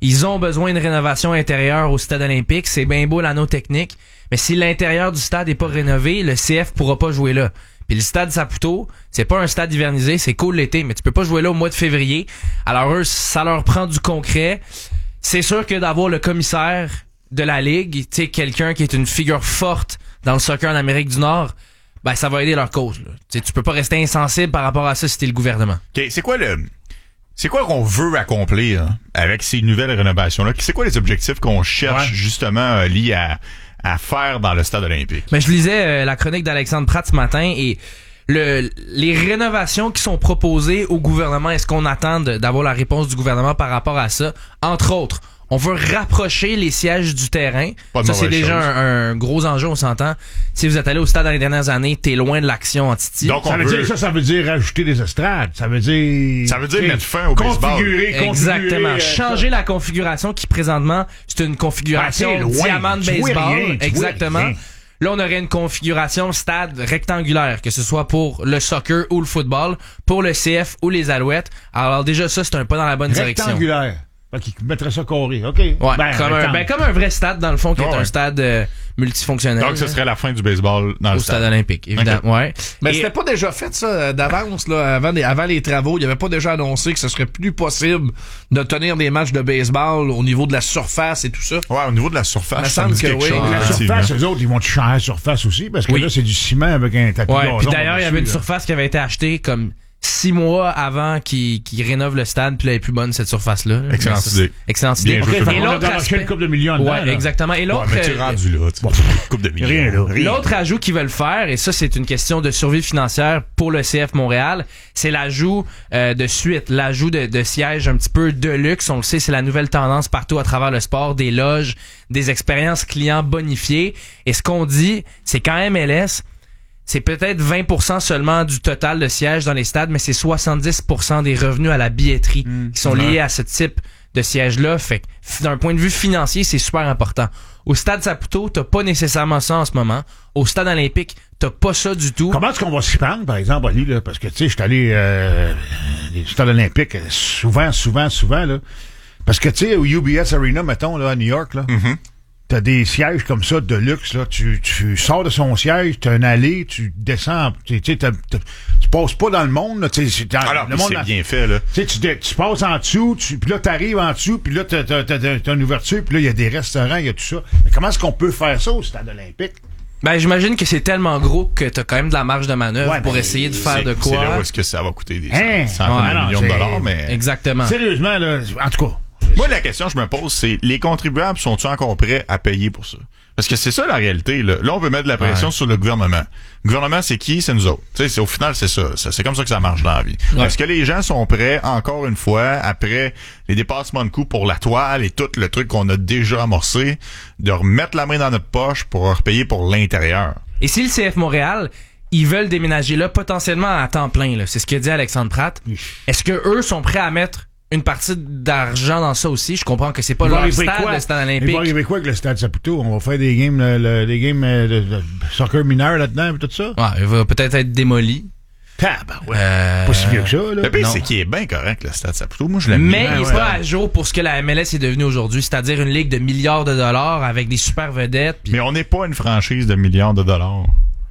Ils ont besoin de rénovation intérieure au stade olympique. C'est bien beau l'anneau technique. Mais si l'intérieur du stade est pas rénové, le C F pourra pas jouer là. Puis le stade Saputo, c'est pas un stade hivernisé, c'est cool l'été, mais tu peux pas jouer là au mois de février. Alors eux, ça leur prend du concret. C'est sûr que d'avoir le commissaire de la Ligue, tu sais, quelqu'un qui est une figure forte dans le soccer en Amérique du Nord, ben ça va aider leur cause. Là. Tu sais, tu peux pas rester insensible par rapport à ça si t'es le gouvernement. OK, c'est quoi le... C'est quoi qu'on veut accomplir hein, avec ces nouvelles rénovations-là? C'est quoi les objectifs qu'on cherche ouais. justement euh, liés à... à faire dans le stade olympique? Mais je lisais euh, la chronique d'Alexandre Pratt ce matin et le les rénovations qui sont proposées au gouvernement, est-ce qu'on attend de, d'avoir la réponse du gouvernement par rapport à ça? Entre autres, on veut rapprocher les sièges du terrain. Ça, c'est déjà un, un gros enjeu, on s'entend. Si vous êtes allé au stade dans les dernières années, t'es loin de l'action en Titi. Donc, ça veut dire, ça, ça veut dire rajouter des estrades. Ça veut dire... Ça veut dire mettre fin au baseball. Configurer, Exactement. Euh, Changer la configuration qui, présentement, c'est une configuration ben, diamant de baseball. Rien, Exactement. Rien. Là, on aurait une configuration stade rectangulaire, que ce soit pour le soccer ou le football, pour le C F ou les Alouettes. Alors déjà, ça, c'est un pas dans la bonne direction. Rectangulaire. Qui mettrait ça carré, OK. Ouais, ben, comme, un, ben, comme un vrai stade, dans le fond, qui oh, est ouais. un stade euh, multifonctionnel. Donc, ce serait la fin du baseball dans au le stade. Au stade olympique, évidemment, okay. ouais. Mais Et, c'était pas déjà fait, ça, d'avance, là, avant les, avant les travaux. Il y avait pas déjà annoncé que ce serait plus possible de tenir des matchs de baseball au niveau de la surface et tout ça? Ouais, au niveau de la surface, ça me semble que oui. Chose, la surface, eux autres, ils vont changer la surface aussi, parce que oui. là, c'est du ciment avec un tapis ouais, de gazon. Puis d'ailleurs, il y avait une là. surface qui avait été achetée comme six mois avant qu'ils qu'ils rénovent le stade, puis là, elle est plus bonne, cette surface-là. Excellente idée. Excellente idée. Okay, et l'autre aspect... une coupe de millions dedans, ouais, là. exactement. Et l'autre... Ouais, mais tu es rendu là, tu bon, coupe de millions. Rien, là, rien. L'autre ajout qu'ils veulent faire, et ça, c'est une question de survie financière pour le C F Montréal, c'est l'ajout euh, de suite, l'ajout de, de sièges un petit peu de luxe. On le sait, c'est la nouvelle tendance partout à travers le sport, des loges, des expériences clients bonifiées. Et ce qu'on dit, c'est qu'en M L S, c'est peut-être vingt pour cent seulement du total de sièges dans les stades, mais c'est soixante-dix pour cent des revenus à la billetterie mmh. qui sont liés à ce type de siège-là. Fait que d'un point de vue financier, c'est super important. Au stade Saputo, t'as pas nécessairement ça en ce moment. Au stade olympique, t'as pas ça du tout. Comment est-ce qu'on va s'y prendre, par exemple, Ali, là? Parce que, tu sais, je suis allé euh, au stade olympique souvent, souvent, souvent, là. Parce que, tu sais, au U B S Arena, mettons, là, à New York, là, mmh. t'as des sièges comme ça de luxe, là. Tu, tu sors de son siège, t'as une allée, tu descends, tu sais, tu passes pas dans le monde, là. Tu sais, alors, le monde c'est bien fait, là. Tu sais, tu, tu passes en dessous, tu, puis là, t'arrives en dessous, puis là, t'as, t'as, t'as, t'as une ouverture, puis là, il y a des restaurants, il y a tout ça. Mais comment est-ce qu'on peut faire ça au stade olympique? Ben, j'imagine que c'est tellement gros que t'as quand même de la marge de manœuvre ouais, pour ben, essayer de faire de quoi. C'est là où est-ce que ça va coûter des hein? centaines ouais, de non, millions de dollars, mais... Exactement. Sérieusement, là, en tout cas... Moi, la question que je me pose, c'est les contribuables sont-ils encore prêts à payer pour ça? Parce que c'est ça la réalité. Là, là on veut mettre de la pression ouais. sur le gouvernement. Le gouvernement, c'est qui? C'est nous autres. Tu sais, c'est, au final, c'est ça. C'est comme ça que ça marche dans la vie. Ouais. Est-ce que les gens sont prêts, encore une fois, après les dépassements de coûts pour la toile et tout le truc qu'on a déjà amorcé, de remettre la main dans notre poche pour repayer pour l'intérieur? Et si le C F Montréal, ils veulent déménager là potentiellement à temps plein, là, c'est ce que dit Alexandre Pratt, est-ce que eux sont prêts à mettre une partie d'argent dans ça aussi? Je comprends que c'est pas leur stade, quoi? Le stade olympique. Il va arriver quoi avec le stade Saputo? On va faire des games, le, le, des games de, de soccer mineur là-dedans et tout ça? Ouais, il va peut-être être démoli. Ah, ben ouais. Euh, pas si vieux que ça, là. Le pire, c'est qu'il est bien correct, le stade Saputo. Moi, je l'aime Mais bien. il est ouais. pas à jour pour ce que la M L S est devenue aujourd'hui, c'est-à-dire une ligue de milliards de dollars avec des super vedettes. Pis... Mais on n'est pas une franchise de milliards de dollars.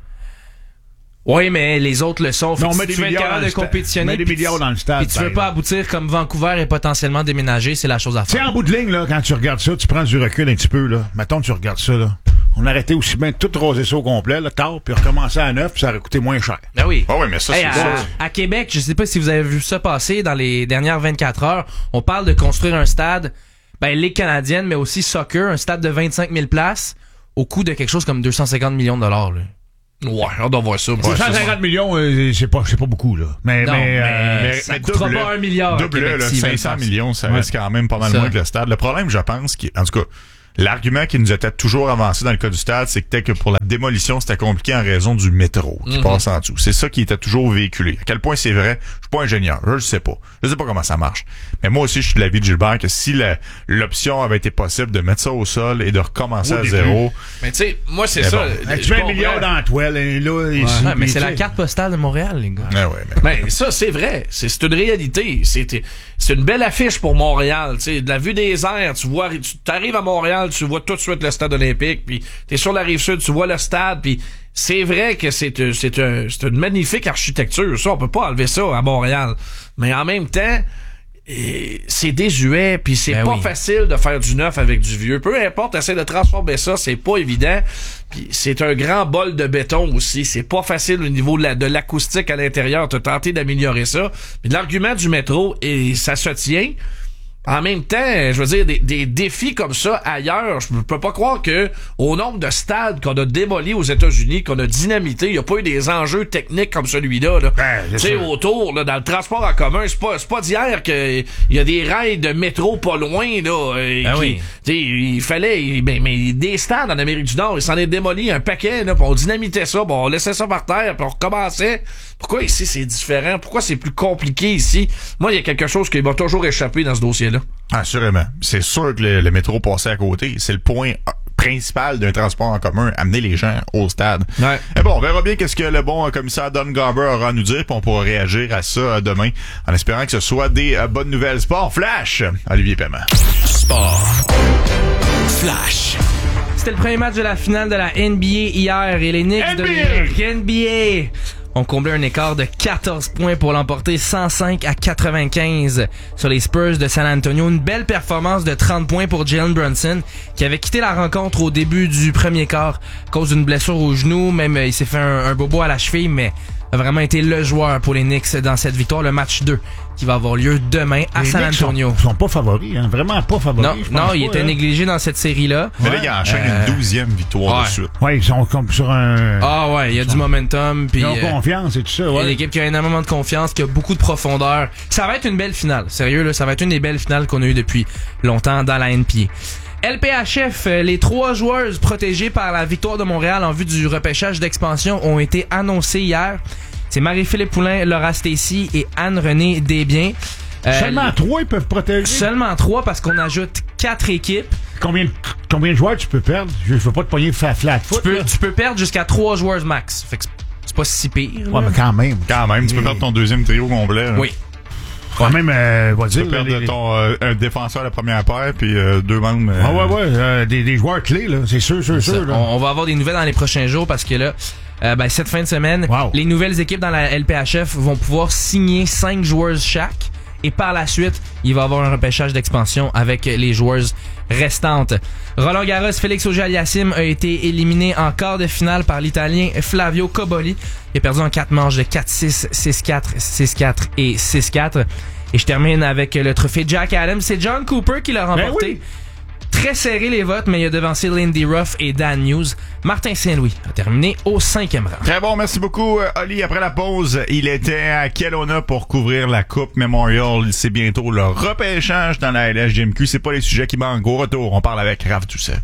Oui, mais les autres le sont. Mais on met si des milliards dans le stade. Met des milliards dans le stade. Et tu veux pas aboutir comme Vancouver et potentiellement déménager, c'est la chose à faire. Tu sais, en bout de ligne, là, quand tu regardes ça, tu prends du recul un petit peu, là. Mettons, tu regardes ça, là. On arrêtait aussi bien de tout raser ça au complet, là, tard, puis recommencer à neuf, puis ça aurait coûté moins cher. Ben oui. Ah oui, mais ça, hey, c'est à, ça. À Québec, je sais pas si vous avez vu ça passer dans les dernières vingt-quatre heures, on parle de construire un stade, ben, Ligue canadienne, mais aussi soccer, un stade de vingt-cinq mille places, au coût de quelque chose comme deux cent cinquante millions de dollars, là. Ouais, on doit voir ça. deux cent cinquante millions, euh, c'est pas, c'est pas beaucoup, là. Mais, non, mais, mais, euh, mais ça coûtera double, pas un milliard. Double, là, cinq cents millions, ça ouais. reste quand même pas mal ça. moins que le stade. Le problème, je pense, qui, en tout cas, L'argument qui nous était toujours avancé dans le cas du stade, c'était que pour la démolition, c'était compliqué en raison du métro qui mm-hmm. passe en dessous. C'est ça qui était toujours véhiculé. À quel point c'est vrai, je suis pas ingénieur, je le sais pas. Je sais pas comment ça marche. Mais moi aussi, je suis de l'avis de Gilbert que si la, l'option avait été possible de mettre ça au sol et de recommencer au à début. zéro... Mais tu sais, moi, c'est ça. Bon. Tu mets un million dans la toile, et là, ouais. ici. Ouais, mais c'est la carte postale de Montréal, les gars. Ah ouais, mais... mais ça, c'est vrai. C'est, c'est une réalité. C'est, c'est une belle affiche pour Montréal. Tu sais, de la vue des airs, tu vois, tu t'arrives à Montréal, tu vois tout de suite le stade olympique, puis t'es sur la rive sud, tu vois le stade, puis c'est vrai que c'est, c'est, un, c'est une magnifique architecture. Ça, on peut pas enlever ça à Montréal. Mais en même temps, et c'est désuet, puis c'est ben pas oui. facile de faire du neuf avec du vieux. Peu importe, essayer de transformer ça, c'est pas évident. Puis c'est un grand bol de béton aussi. C'est pas facile au niveau de, la, de l'acoustique à l'intérieur. T'as tenté d'améliorer ça. Mais l'argument du métro, et ça se tient. En même temps, je veux dire, des, des défis comme ça ailleurs, je peux pas croire que au nombre de stades qu'on a démolis aux États-Unis, qu'on a dynamité, il y a pas eu des enjeux techniques comme celui-là. Là. Ben, tu sais, autour, là, dans le transport en commun, c'est pas, c'est pas d'hier qu'il y a des rails de métro pas loin, là. Ben qui, oui. Il fallait, ben, mais des stades en Amérique du Nord, il s'en est démoli un paquet, là, pis on dynamitait ça, pis on laissait ça par terre, puis on recommençait. Pourquoi ici c'est différent? Pourquoi c'est plus compliqué ici? Moi, il y a quelque chose qui m'a toujours échappé dans ce dossier-là. Assurément. C'est sûr que le, le métro passait à côté. C'est le point principal d'un transport en commun, amener les gens au stade. Ouais. Et bon, on verra bien qu'est-ce que le bon commissaire Don Garber aura à nous dire, puis on pourra réagir à ça demain, en espérant que ce soit des euh, bonnes nouvelles. Sport Flash, Olivier Paiement. Sport Flash. C'était le premier match de la finale de la N B A hier et les Knicks N B A! de N B A ont comblé un écart de quatorze points pour l'emporter cent cinq à quatre-vingt-quinze sur les Spurs de San Antonio. Une belle performance de trente points pour Jalen Brunson qui avait quitté la rencontre au début du premier quart à cause d'une blessure au genou. Même il s'est fait un, un bobo à la cheville, mais a vraiment été le joueur pour les Knicks dans cette victoire. Le match deux qui va avoir lieu demain à les San Knicks Antonio. Sont, sont pas favoris, hein? Vraiment pas favoris. Non, non, il était hein. négligé dans cette série-là. Mais là, il enchaîne euh... une douzième victoire ouais. de suite. Ouais, ils sont comme sur un... Ah ouais, il y a du momentum. Pis, ils ont euh, confiance et tout ça, ouais. Une équipe qui a énormément de confiance, qui a beaucoup de profondeur. Ça va être une belle finale. Sérieux, là, ça va être une des belles finales qu'on a eues depuis longtemps dans la N P A. L P H F, les trois joueuses protégées par la victoire de Montréal en vue du repêchage d'expansion ont été annoncées hier. C'est Marie-Philippe Poulin, Laura Stacey et Anne-Renée Desbiens. Euh, seulement trois, ils peuvent protéger? Seulement trois, parce qu'on ajoute quatre équipes. Combien, combien de joueurs tu peux perdre? Je veux pas te pogner flat foot. Tu peux, tu peux perdre jusqu'à trois joueurs max. Fait que c'est pas si pire. Ouais, mais quand même. Quand même, tu peux perdre ton deuxième trio complet. Là. Oui. Quand même, euh, va tu dire... peux perdre les, ton euh, un défenseur la première paire, puis euh, deux membres... Euh, ah ouais, ouais, euh, des, des joueurs clés, là. C'est sûr, sûr, sûr. Là. On, on va avoir des nouvelles dans les prochains jours, parce que là... Euh, ben, cette fin de semaine, wow. les nouvelles équipes dans la L P H F vont pouvoir signer cinq joueurs chaque. Et par la suite, il va y avoir un repêchage d'expansion avec les joueuses restantes. Roland Garros, Félix Auger-Aliassime a été éliminé en quart de finale par l'Italien Flavio Cobolli. Il a perdu en quatre manches de quatre six, six quatre, six quatre et six quatre. Et je termine avec le trophée Jack Adams. C'est John Cooper qui l'a remporté. Ben oui. Très serré les votes, mais il a devancé Lindy Ruff et Dan Hughes. Martin Saint-Louis a terminé au cinquième rang. Très bon, merci beaucoup, Oli. Après la pause, il était à Kelowna pour couvrir la Coupe Memorial. C'est bientôt le repêchage dans la L H J M Q. C'est pas les sujets qui manquent. Au retour, on parle avec Raph Doucet.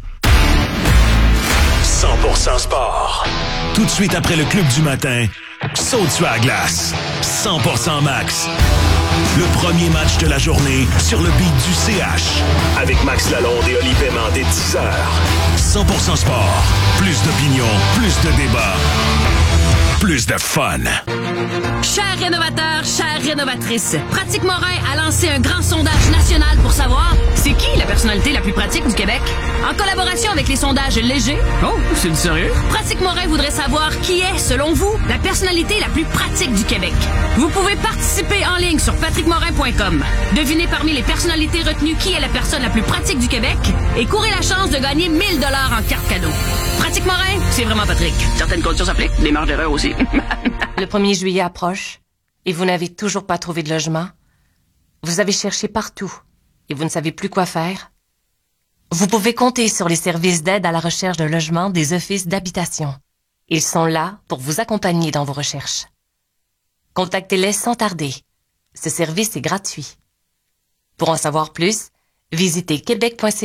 cent pour cent sport. Tout de suite après le club du matin, saute sur la glace. cent pour cent max. Le premier match de la journée sur le beat du C H. Avec Max Lalonde et Oli Paiement dès dix heures. cent pour cent sport. Plus d'opinion, plus de débat, plus de fun. Chers rénovateurs, chères rénovatrices, Pratique Morin a lancé un grand sondage national pour savoir c'est qui la personnalité la plus pratique du Québec. En collaboration avec les sondages légers. Oh, c'est du sérieux? Pratique Morin voudrait savoir qui est, selon vous, la personnalité la plus pratique du Québec. Vous pouvez participer en ligne sur patrick morin point com. Devinez parmi les personnalités retenues qui est la personne la plus pratique du Québec et courez la chance de gagner mille dollars en carte cadeau. Pratique Morin, c'est vraiment Patrick. Certaines conditions s'appliquent, des marges d'erreur aussi. Le premier juillet approche et vous n'avez toujours pas trouvé de logement. Vous avez cherché partout et vous ne savez plus quoi faire. Vous pouvez compter sur les services d'aide à la recherche de logement des offices d'habitation. Ils sont là pour vous accompagner dans vos recherches. Contactez-les sans tarder. Ce service est gratuit. Pour en savoir plus, visitez québec point c a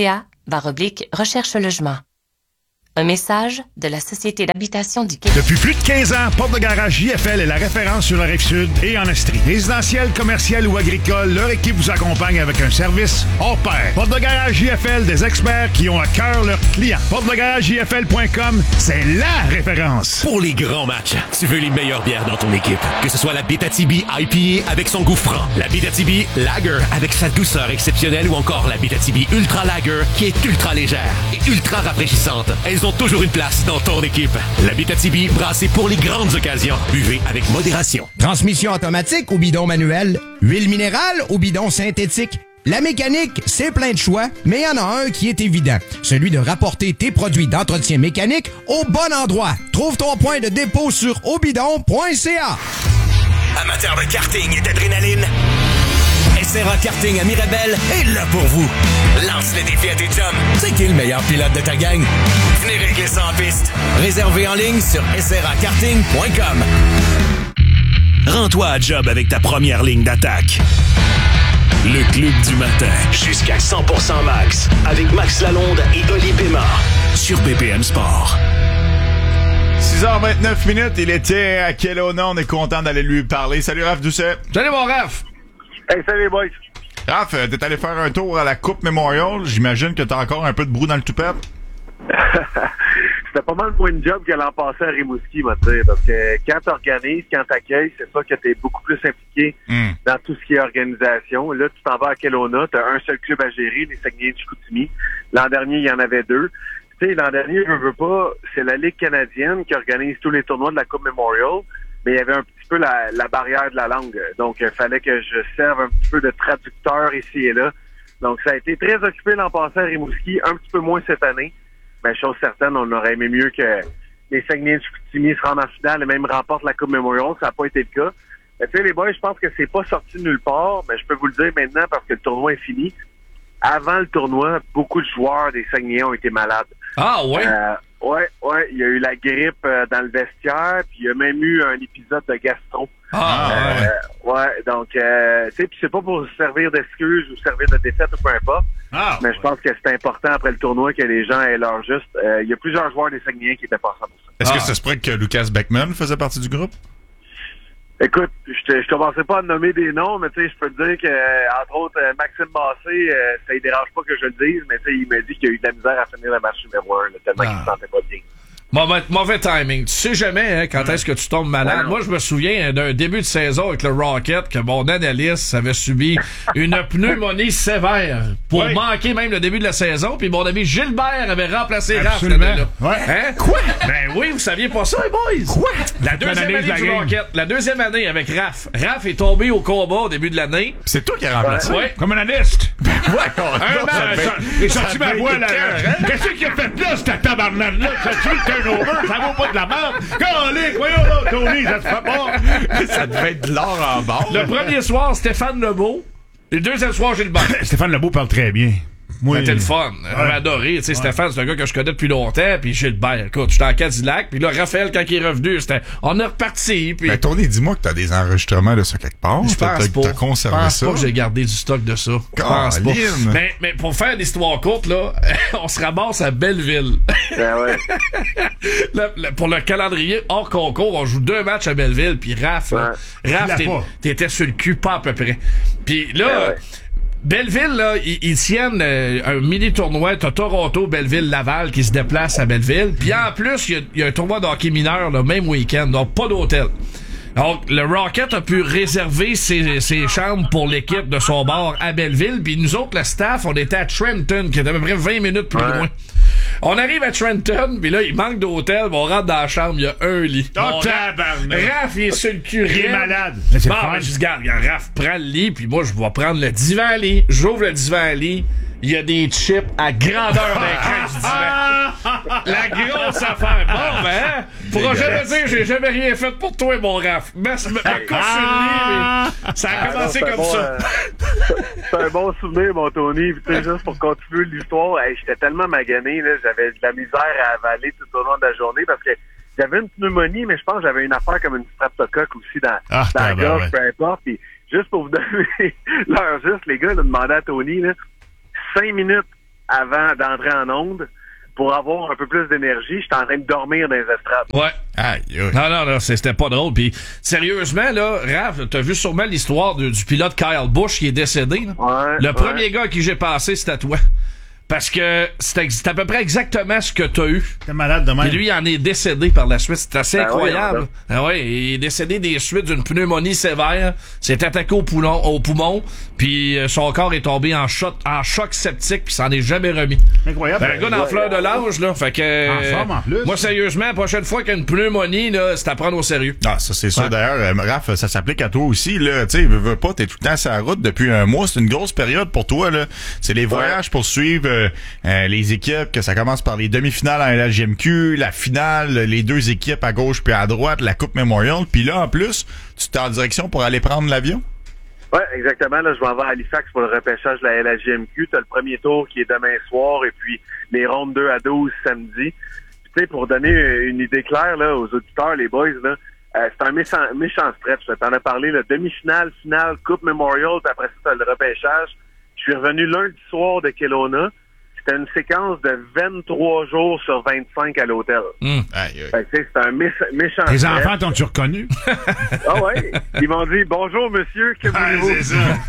barre oblique, recherche logement. Un message de la Société d'habitation du Québec. Depuis plus de quinze ans, Porte de Garage J F L est la référence sur la Rive-Sud et en Estrie. Résidentiel, commercial ou agricole, leur équipe vous accompagne avec un service hors pair. Porte de Garage J F L, des experts qui ont à cœur leurs clients. porte de garage j f l point com, c'est la référence. Pour les grands matchs, tu veux les meilleures bières dans ton équipe. Que ce soit la Abitibi I P A avec son goût franc, la Abitibi Lager avec sa douceur exceptionnelle ou encore la Abitibi Ultra Lager qui est ultra légère et ultra rafraîchissante. Elles ont toujours une place dans ton équipe. L'Abitibi, brassée pour les grandes occasions. Buvez avec modération. Transmission automatique ou bidon manuel, huile minérale ou bidon synthétique. La mécanique, c'est plein de choix, mais il y en a un qui est évident. Celui de rapporter tes produits d'entretien mécanique au bon endroit. Trouve ton point de dépôt sur obidon point c a. Amateur de karting et d'adrénaline, S R A Karting à Mirabel est là pour vous. Lance le défi à tes chums. C'est qui le meilleur pilote de ta gang? Venez régler ça en piste. Réservé en ligne sur s r a karting point com. Rends-toi à job avec ta première ligne d'attaque. Le Club du matin. Jusqu'à cent pour cent max. Avec Max Lalonde et Oli Pema. Sur B P M Sport. six heures vingt-neuf minutes. Il était à Kelowna. On est content d'aller lui parler. Salut Raph Doucet. Salut mon Raph. Hey, salut, boys. Raph, t'es allé faire un tour à la Coupe Memorial. J'imagine que t'as encore un peu de brou dans le toupette. C'était pas mal moins de job que l'an passé à Rimouski, moi, tu sais, parce que quand t'organises, quand t'accueilles, c'est sûr que t'es beaucoup plus impliqué mm. dans tout ce qui est organisation. Là, tu t'en vas à Kelowna, t'as un seul club à gérer, les Saguenay de Chicoutimi. L'an dernier, il y en avait deux. Tu sais, l'an dernier, je veux pas, c'est la Ligue canadienne qui organise tous les tournois de la Coupe Memorial. Mais il y avait un petit peu la, la barrière de la langue. Donc, il fallait que je serve un petit peu de traducteur ici et là. Donc, ça a été très occupé l'an passé à Rimouski, un petit peu moins cette année. Mais chose certaine, on aurait aimé mieux que les Saguenay de Chicoutimi se rendent en finale et même remportent la Coupe Memorial. Ça n'a pas été le cas. Mais tu sais, les boys, je pense que c'est pas sorti de nulle part. Mais je peux vous le dire maintenant parce que le tournoi est fini. Avant le tournoi, beaucoup de joueurs des Saguenayens ont été malades. Ah, ouais? Euh, Ouais, ouais, il y a eu la grippe euh, dans le vestiaire, puis il y a même eu un épisode de gastro. Ah, euh, ouais. ouais, donc, euh, tu sais, puis c'est pas pour servir d'excuse ou servir de défaite ou peu importe, ah, mais ouais. je pense que c'est important après le tournoi que les gens aient leur juste. Il euh, y a plusieurs joueurs des Saguenayens qui étaient pas ensemble. Est-ce ah. que ça se pourrait que Lucas Beckman faisait partie du groupe? Écoute, je ne commencerai pas à nommer des noms, mais tu sais, je peux te dire que, entre autres, Maxime Massé, euh, ça ne dérange pas que je le dise, mais tu sais, il m'a dit qu'il a eu de la misère à finir le match numéro un, là, tellement ah. qu'il se sentait pas bien. Mauvais, mauvais timing. Tu sais jamais hein, quand est-ce que tu tombes malade. Ouais, Moi, je me souviens d'un début de saison avec le Rocket que mon analyste avait subi une pneumonie sévère pour oui. manquer même le début de la saison. Puis mon ami Gilbert avait remplacé Raph. Là. Ouais. Hein? Quoi? Ben oui, vous saviez pas ça, les boys? Quoi? La deuxième année du Rocket. La deuxième année avec Raph. Raph est tombé au combat au début de l'année. C'est toi qui as remplacé? Ouais. ouais. Comme un analyste. ouais, un match. J'ai sorti ma voix là. Qu'est-ce qu'il a fait là, cette tabarnane-là? Ça vaut pas de la merde. Calique, voyons là, Tony, ça se fait pas. Ça devait être de l'or en bord. Le premier soir, Stéphane Lebeau. Le deuxième soir, Gilbert. Stéphane Lebeau parle très bien. Oui. C'était le fun. J'avais ouais. adoré. Tu sais, ouais. Stéphane, c'est un gars que je connais depuis longtemps. Puis Gilbert, écoute, j'étais en Cadillac. Puis là, Raphaël, quand il est revenu, c'était, on est reparti. Puis... Ben, Tony, dis-moi que t'as des enregistrements de ça quelque part. Je pense pas. T'as conservé je pense ça. pas que j'ai gardé du stock de ça. Je pense pas. Mais, mais pour faire l'histoire courte, là, on se ramasse à Belleville. Ben ouais. là, là, pour le calendrier hors concours, on joue deux matchs à Belleville. Puis Raph, là, ouais. Raph, t'es, t'étais sur le cul, pas à peu près. Puis là... Ben ouais. Belleville, là, ils, ils tiennent euh, un mini-tournoi. T'as Toronto, Belleville, Laval qui se déplacent à Belleville. Puis en plus, il y, y a un tournoi de hockey mineur le même week-end, donc pas d'hôtel. Donc, le Rocket a pu réserver ses, ses chambres pour l'équipe de son bord à Belleville. Puis nous autres, le staff, on était à Trenton, qui est à peu près vingt minutes plus ouais. loin. On arrive à Trenton, puis là, il manque d'hôtel, on rentre dans la chambre, il y a un lit. Oh, tabarnak! Raph, il est sur le cul, il est malade. Bon, ben, je dis, regarde, Raph, prends le lit, puis moi, je vais prendre le divan lit. J'ouvre le divan lit. Il y a des chips à grandeur d'écran du divan. La grosse affaire. Bon, ben, hein, pourra jamais dire j'ai jamais rien fait pour toi, mon Raph. Mais, mais, mais ça a commencé ah, non, comme bon, ça. Euh, c'est un bon souvenir, mon Tony. Tu sais, juste pour continuer l'histoire, hey, j'étais tellement magané, là, j'avais de la misère à avaler tout au long de la journée parce que j'avais une pneumonie, mais je pense que j'avais une affaire comme une streptocoque aussi dans, ah, dans la gorge, ouais. peu importe. Puis juste pour vous donner l'heure juste, les gars, ils demandaient à Tony, là, cinq minutes avant d'entrer en onde pour avoir un peu plus d'énergie. J'étais en train de dormir dans les estrades. Ouais. Aïe, aïe. Non, non, non, c'était pas drôle. Puis, sérieusement, là, Raph, t'as vu sûrement l'histoire de, du pilote Kyle Busch qui est décédé, là? Ouais, Le ouais. premier gars à qui j'ai passé, c'était toi. Parce que c'est c'est à peu près exactement ce que t'as eu. T'es malade de même. Et lui, il en est décédé par la suite. C'est assez Ben incroyable. oui, ah ouais, il est décédé des suites d'une pneumonie sévère. S'est attaqué au poumon, au poumon. Puis euh, son corps est tombé en choc, en choc septique. Puis s'en est jamais remis. Incroyable. Ben, un gars dans la fleur de l'âge, là. Fait que. En forme, en plus. Moi, sérieusement, la prochaine fois qu'il y a une pneumonie, là, c'est à prendre au sérieux. Ah, ça, c'est sûr. Ouais. D'ailleurs, euh, Raph, ça s'applique à toi aussi, là. Tu sais, veux, veux pas, t'es tout le temps sur la route depuis un mois. C'est une grosse période pour toi, là. C'est les voyages pour suivre euh, euh, les équipes, que ça commence par les demi-finales en L H J M Q, la finale, les deux équipes à gauche puis à droite, la Coupe Memorial. Puis là, en plus, tu t'es en direction pour aller prendre l'avion? Oui, exactement. Là, je m'en vais à Halifax pour le repêchage de la L H J M Q. Tu as le premier tour qui est demain soir et puis les rondes deux à douze samedi. Tu sais, pour donner une idée claire là, aux auditeurs, les boys, là, euh, c'est un méchant, méchant stretch. T'en as parlé, là, demi-finale, finale, Coupe Memorial, puis après ça, t'as le repêchage. Je suis revenu lundi soir de Kelowna. C'était une séquence de vingt-trois jours sur vingt-cinq à l'hôtel. Mmh. Aïe, aïe. Fait que, tu sais, c'est un méch- méchant Tes stretch. enfants t'ont-tu reconnu? Ah ouais. Ils m'ont dit bonjour monsieur, que voulez-vous? c'est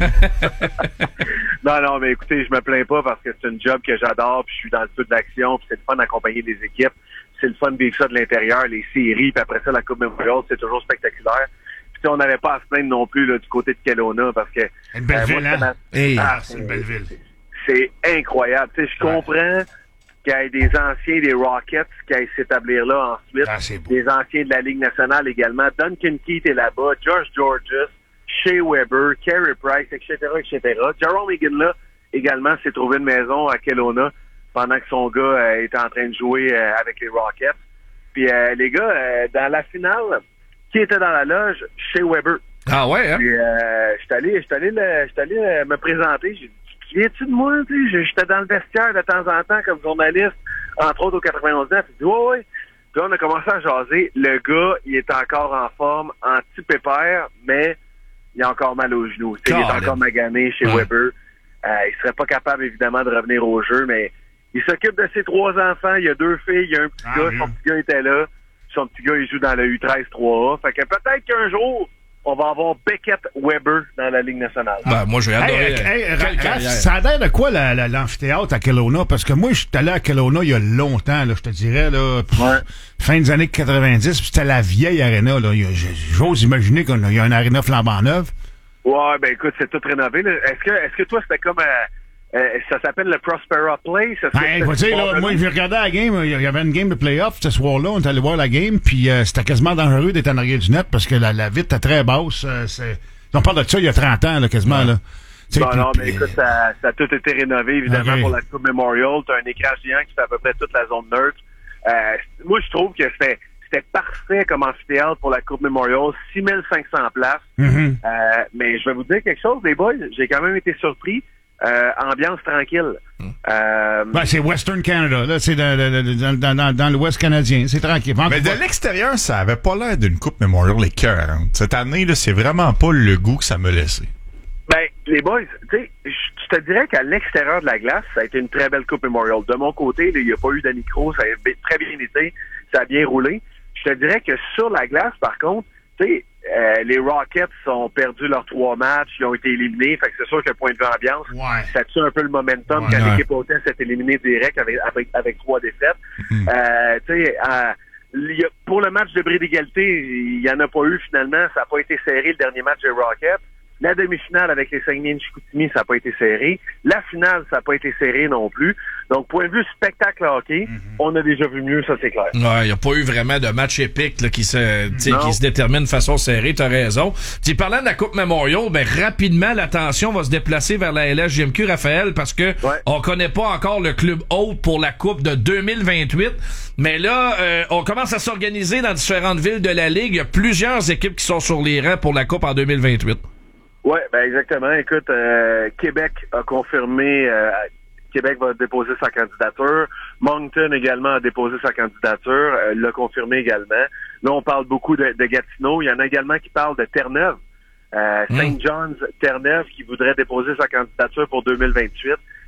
ça. Non, non, mais écoutez, je me plains pas parce que c'est une job que j'adore, puis je suis dans le feu de l'action, puis c'est le fun d'accompagner des équipes. C'est le fun de vivre ça de l'intérieur, les séries, puis après ça, la Coupe Memorial, c'est toujours spectaculaire. Puis tu sais, on n'avait pas à se plaindre non plus là, du côté de Kelowna parce que... Une belle euh, ville, moi, hein? ça m'a- Hey, Ah, c'est une belle ville. C'est incroyable. Tu sais, je comprends qu'il y ait des anciens des Rockets qui aillent s'établir là ensuite. Ah, c'est beau. Des anciens de la Ligue nationale également. Duncan Keith est là-bas, Josh Georges, Shea Weber, Carey Price, et cetera, et cetera. Jerome Higgin, là, également, s'est trouvé une maison à Kelowna pendant que son gars euh, était en train de jouer euh, avec les Rockets. Puis euh, les gars, euh, dans la finale, qui était dans la loge? Shea Weber. Ah ouais, hein? Puis euh, j'étais allé, j'étais allé, le- j'étais allé euh, me présenter. J'ai dit, tu viens-tu de moi? Tu sais, j'étais dans le vestiaire de temps en temps comme journaliste, entre autres au quatre-vingt-onze ans. Puis il dit, ouais, ouais. Puis là, on a commencé à jaser. Le gars, il est encore en forme, anti-pépère, mais il a encore mal aux genoux. Tu sais, il est Colin. encore magané chez Ouais. Weber. Euh, il serait pas capable, évidemment, de revenir au jeu, mais il s'occupe de ses trois enfants. Il y a deux filles, il y a un petit Ah, gars. oui. Son petit gars était là. Son petit gars, il joue dans le U treize trois A. Fait que peut-être qu'un jour, on va avoir Beckett Weber dans la Ligue nationale. Ben, moi, j'ai adoré. Hey, hey, Quelle Ra- Raph, carrière. ça a l'air de quoi la- la- l'amphithéâtre à Kelowna? Parce que moi, je suis allé à Kelowna il y a longtemps, là, je te dirais, là, pff, Ouais. fin des années quatre-vingt-dix, puis c'était la vieille aréna, là. Il y a- J'ose imaginer qu'il y a une aréna flambant neuve. Ouais, ben écoute, c'est tout rénové. là. Est-ce que, est-ce que toi, c'était comme... euh, euh, ça s'appelle le Prospera Place? Est-ce que Ben, c'était- faut dire, là, moi, j'ai regardé la game, il y avait une game de playoff ce soir-là, on est allé voir la game, puis euh, c'était quasiment dangereux d'être en arrière du net parce que la, la vitre était très basse. euh, c'est... On parle de ça il y a trente ans, là, quasiment, là. Tu sais, Bon, puis- non, mais puis- écoute, ça, ça a tout été rénové, évidemment, Ok. pour la Coupe Memorial. T'as un écran géant qui fait à peu près toute la zone neutre. Euh, moi, je trouve que c'était, c'était parfait comme amphithéâtre pour la Coupe Memorial. six mille cinq cents places. Mhm. Euh, mais je vais vous dire quelque chose, les boys. J'ai quand même été surpris. Euh, ambiance tranquille. Euh, Ben, c'est Western Canada, là, c'est dans, dans, dans, dans, dans l'Ouest canadien, c'est tranquille. Mais de l'extérieur, ça avait pas l'air d'une Coupe Memorial écœurante. Cette année, là, c'est vraiment pas le goût que ça m'a laissé. Ben, les boys, tu sais, je je te dirais qu'à l'extérieur de la glace, ça a été une très belle Coupe Memorial. De mon côté, là, il n'y a pas eu d'anicro, ça a bi- très bien été, ça a bien roulé. Je te dirais que sur la glace, par contre, tu sais, euh, les Rockets ont perdu leurs trois matchs, ils ont été éliminés, fait que c'est sûr que point de vue ambiance, Ouais. ça tue un peu le momentum Ouais. quand Ouais. l'équipe hôtesse s'est éliminée direct avec, avec, avec trois défaites. Mhm. Euh, tu sais, euh, il y a- pour le match de bris d'égalité, il n'y en a pas eu finalement, ça n'a pas été serré le dernier match des Rockets. La demi-finale avec les Saguenay de Chicoutimi, ça n'a pas été serré. La finale, ça n'a pas été serré non plus. Donc, point de vue spectacle hockey, on a déjà vu mieux, ça c'est clair. Ouais, il n'y a pas eu vraiment de match épique là, qui se tu sais, Non. qui se détermine de façon serrée, t'as raison. Puis parlant de la Coupe Memorial, ben rapidement l'attention va se déplacer vers la L H J M Q, Raphaël, parce que Ouais. on connaît pas encore le club hôte pour la Coupe de deux mille vingt-huit. Mais là, euh, on commence à s'organiser dans différentes villes de la Ligue. Il y a plusieurs équipes qui sont sur les rangs pour la Coupe en deux mille vingt-huit. Oui, ben exactement. Écoute, euh, Québec a confirmé, euh, Québec va déposer sa candidature. Moncton également a déposé sa candidature, euh, l'a confirmé également. Là, on parle beaucoup de, de Gatineau. Il y en a également qui parlent de Terre-Neuve. Euh, Mm. Saint John's Terre-Neuve qui voudrait déposer sa candidature pour deux mille vingt-huit.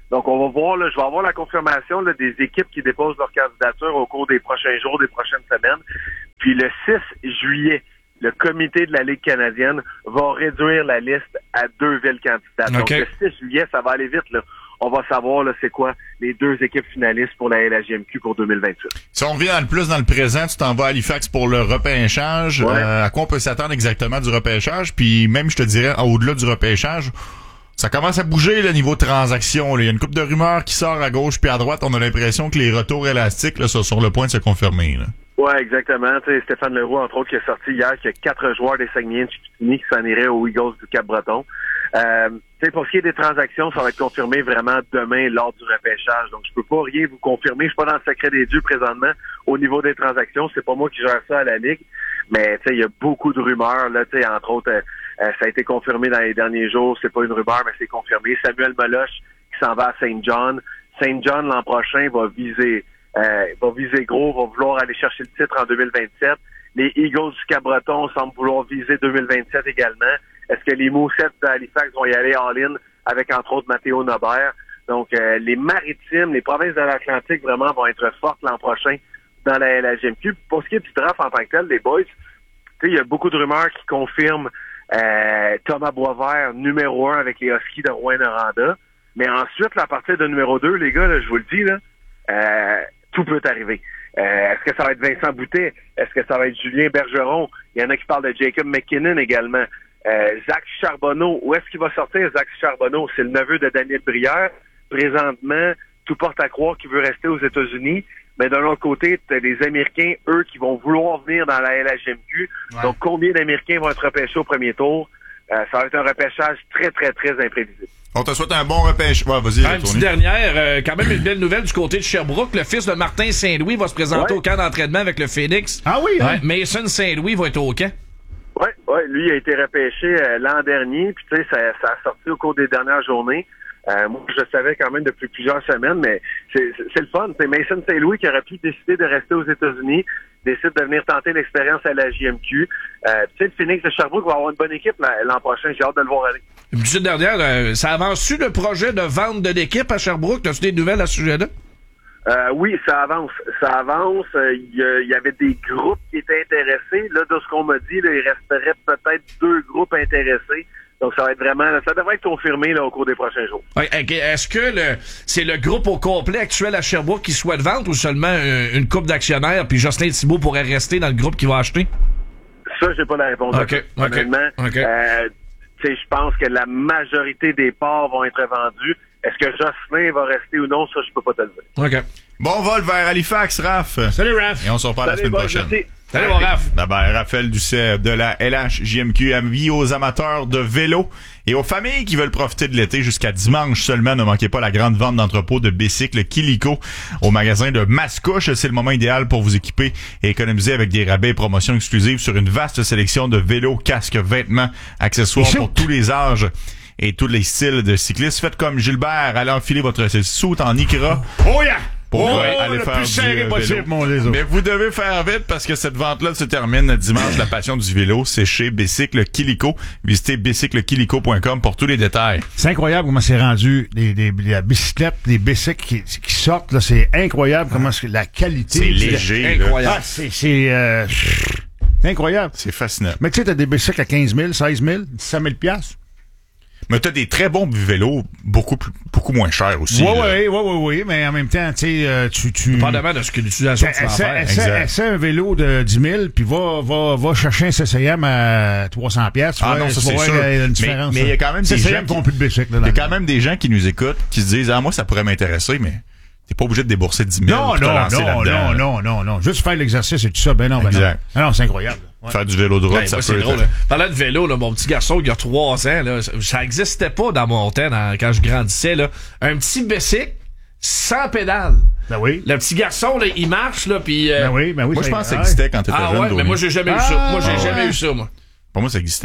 Donc, on va voir, là, je vais avoir la confirmation là, des équipes qui déposent leur candidature au cours des prochains jours, des prochaines semaines. Puis le six juillet, le comité de la Ligue canadienne va réduire la liste à deux villes candidates. Okay. Donc, le six juillet, ça va aller vite, là. On va savoir, là, c'est quoi les deux équipes finalistes pour la L H J M Q pour deux mille vingt-huit. Si on revient le plus dans le présent, tu t'en vas à Halifax pour le repêchage. Ouais. Euh, à quoi on peut s'attendre exactement du repêchage? Puis même, je te dirais, au-delà du repêchage, ça commence à bouger le niveau transaction. Il y a une couple de rumeurs qui sort à gauche puis à droite. On a l'impression que les retours élastiques là, sont sur le point de se confirmer. Là. Ouais, exactement. Tu sais, Stéphane Leroux, entre autres, qui est sorti hier, qu'il y a quatre joueurs des Saguenay de Chicoutimi qui s'en iraient aux Eagles du Cap-Breton. Euh, tu sais, pour ce qui est des transactions, ça va être confirmé vraiment demain lors du repêchage. Donc, je peux pas rien vous confirmer. Je suis pas dans le secret des dieux présentement au niveau des transactions. C'est pas moi qui gère ça à la Ligue. Mais, tu sais, il y a beaucoup de rumeurs, là, tu sais, entre autres, euh, euh, ça a été confirmé dans les derniers jours. C'est pas une rumeur, mais c'est confirmé. Samuel Meloche qui s'en va à Saint John. Saint John, l'an prochain, va viser Euh, va viser gros, va vouloir aller chercher le titre en deux mille vingt-sept. Les Eagles du Cap-Breton semblent vouloir viser deux mille vingt-sept également. Est-ce que les Moussettes d'Halifax vont y aller all-in avec, entre autres, Mathéo Nobert? Donc, euh, les Maritimes, les provinces de l'Atlantique, vraiment, vont être fortes l'an prochain dans la L H J M Q. Pour ce qui est du draft en tant que tel, les boys, tu sais, il y a beaucoup de rumeurs qui confirment euh, Thomas Boisvert, numéro un avec les Huskies de Rouyn-Noranda. Mais ensuite, là, à partir de numéro deux, les gars, là, je vous le dis, là, euh, tout peut arriver. Euh, est-ce que ça va être Vincent Boutet? Est-ce que ça va être Julien Bergeron? Il y en a qui parlent de Jacob McKinnon également. Euh, Zach Charbonneau. Où est-ce qu'il va sortir, Zach Charbonneau? C'est le neveu de Daniel Brière. Présentement, tout porte à croire qu'il veut rester aux États-Unis. Mais d'un autre côté, tu as des Américains, eux, qui vont vouloir venir dans la L H J M Q. Ouais. Donc, combien d'Américains vont être repêchés au premier tour? Euh, ça va être un repêchage très, très, très imprévisible. On te souhaite un bon repêchage. Ouais, vas-y, ah, une petite dernière, euh, quand même une belle nouvelle du côté de Sherbrooke. Le fils de Martin Saint-Louis va se présenter ouais. au camp d'entraînement avec le Phoenix. Ah oui, hein? ouais. Mason Saint-Louis va être au camp. Oui, ouais, lui a été repêché euh, l'an dernier, puis tu sais, ça, ça a sorti au cours des dernières journées. Euh, moi, je le savais quand même depuis plusieurs semaines, mais c'est, c'est, c'est le fun. C'est Mason Saint-Louis qui aurait pu décider de rester aux États-Unis, décide de venir tenter l'expérience à la J M Q. Euh, tu sais, le Phoenix de Sherbrooke va avoir une bonne équipe l'an prochain. J'ai hâte de le voir aller. Une petite dernière, euh, ça avance-tu le projet de vente de l'équipe à Sherbrooke? As-tu des nouvelles à ce sujet-là? Euh, oui, ça avance. Ça avance. Il euh, y, y avait des groupes qui étaient intéressés. Là, de ce qu'on m'a dit, là, il resterait peut-être deux groupes intéressés. Donc, ça va être vraiment, ça devrait être confirmé là, au cours des prochains jours. Ouais, est-ce que le, c'est le groupe au complet actuel à Sherbrooke qui souhaite vendre ou seulement une, une couple d'actionnaires puis Jocelyn Thibault pourrait rester dans le groupe qui va acheter? Ça, j'ai pas la réponse. Okay, à ça. okay, Honnêtement, okay. Euh, tu sais, je pense que la majorité des parts vont être vendus. Est-ce que Jocelyn va rester ou non? Ça, je peux pas te le dire. OK. Bon vol vers Halifax, Raph. Salut, Raph. Et on se reparle la semaine boys, prochaine. Merci. Salut, mon Raph. D'abord, Raphaël Doucet de la L H J M Q, avis aux amateurs de vélo et aux familles qui veulent profiter de l'été jusqu'à dimanche seulement. Ne manquez pas la grande vente d'entrepôt de bicycles Kilico au magasin de Mascouche. C'est le moment idéal pour vous équiper et économiser avec des rabais et promotions exclusives sur une vaste sélection de vélos, casques, vêtements, accessoires pour tous les âges et tous les styles de cyclistes. Faites comme Gilbert, allez enfiler votre soute en Icra. Oh yeah! Pour oh, aller le faire plus serré du possible, vélo. mon réseau. Mais vous devez faire vite parce que cette vente-là se termine dimanche. La passion du vélo, c'est chez Bicycle Kilico. Visitez bicycle kilico point com pour tous les détails. C'est incroyable comment c'est rendu des, des, des bicyclettes, des bicycles qui, qui sortent. Là, c'est incroyable comment c'est, la qualité. C'est léger. Incroyable. Ah, c'est, c'est, euh, c'est incroyable. C'est fascinant. Mais tu sais, t'as des bicycles à quinze mille, seize mille, dix-sept mille piastres. Mais t'as des très bons vélos, beaucoup plus, beaucoup moins chers aussi. Oui, oui, oui, oui, oui, mais en même temps, tu sais, euh, tu, tu. Dépendamment de ce que l'utilisation tu vas faire. Essaie, essaie un vélo de dix mille, puis va, va, va chercher un C C M à trois cents piastres. Ah non, ça c'est sûr. Une différence, mais il y a quand même des gens qui, plus de bicycle, là, il y a quand même des gens qui nous écoutent, qui se disent, ah, moi, ça pourrait m'intéresser, mais t'es pas obligé de débourser dix mille. Non, non, non, non, non, non, non. Juste faire l'exercice et tout ça, ben non, ben non. Ah non, c'est incroyable. Ouais. Faire du vélo de route, ouais, ça moi, peut c'est être... drôle. Parlant de vélo, là, mon petit garçon, il y a trois ans, là, ça existait pas dans mon temps, dans, quand je grandissais, là. Un petit bicycle sans pédale. Ben oui. Le petit garçon, là, il marche, là, puis... Euh... Ben oui, ben oui. Moi, je pense que ça existait quand t'étais ah, jeune. ouais, mais moi, j'ai jamais ah, eu ça. Moi, j'ai ah, jamais ouais. eu ça, moi. Pour moi, ça existait.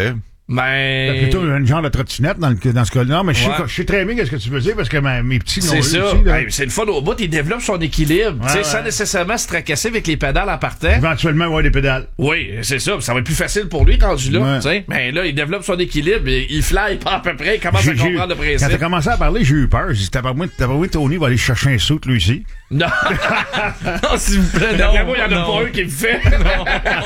Ben. C'est plutôt un genre de trottinette dans, le, dans ce cas-là. Non, mais je, Ouais. sais, je sais très bien qu'est-ce que tu veux dire parce que ma, mes petits C'est l'ont ça. eu aussi, là. Hey, c'est le fun au bout. Il développe son équilibre. Ouais, tu sais, ouais. sans nécessairement se tracasser avec les pédales en partant. Éventuellement, avoir des pédales. Oui, c'est ça. Ça va être plus facile pour lui rendu là. Ouais. tu sais. Mais là, il développe son équilibre. Et il fly pas à peu près. Il commence J'ai- à j'ai- comprendre le Quand principe. t'as commencé à parler, j'ai eu peur. J'ai dit, t'as pas moi, Tony va aller chercher un saut, lui aussi. Non. non, s'il vous plaît. Non, D'après moi, il y en a non. pas un qui me fait.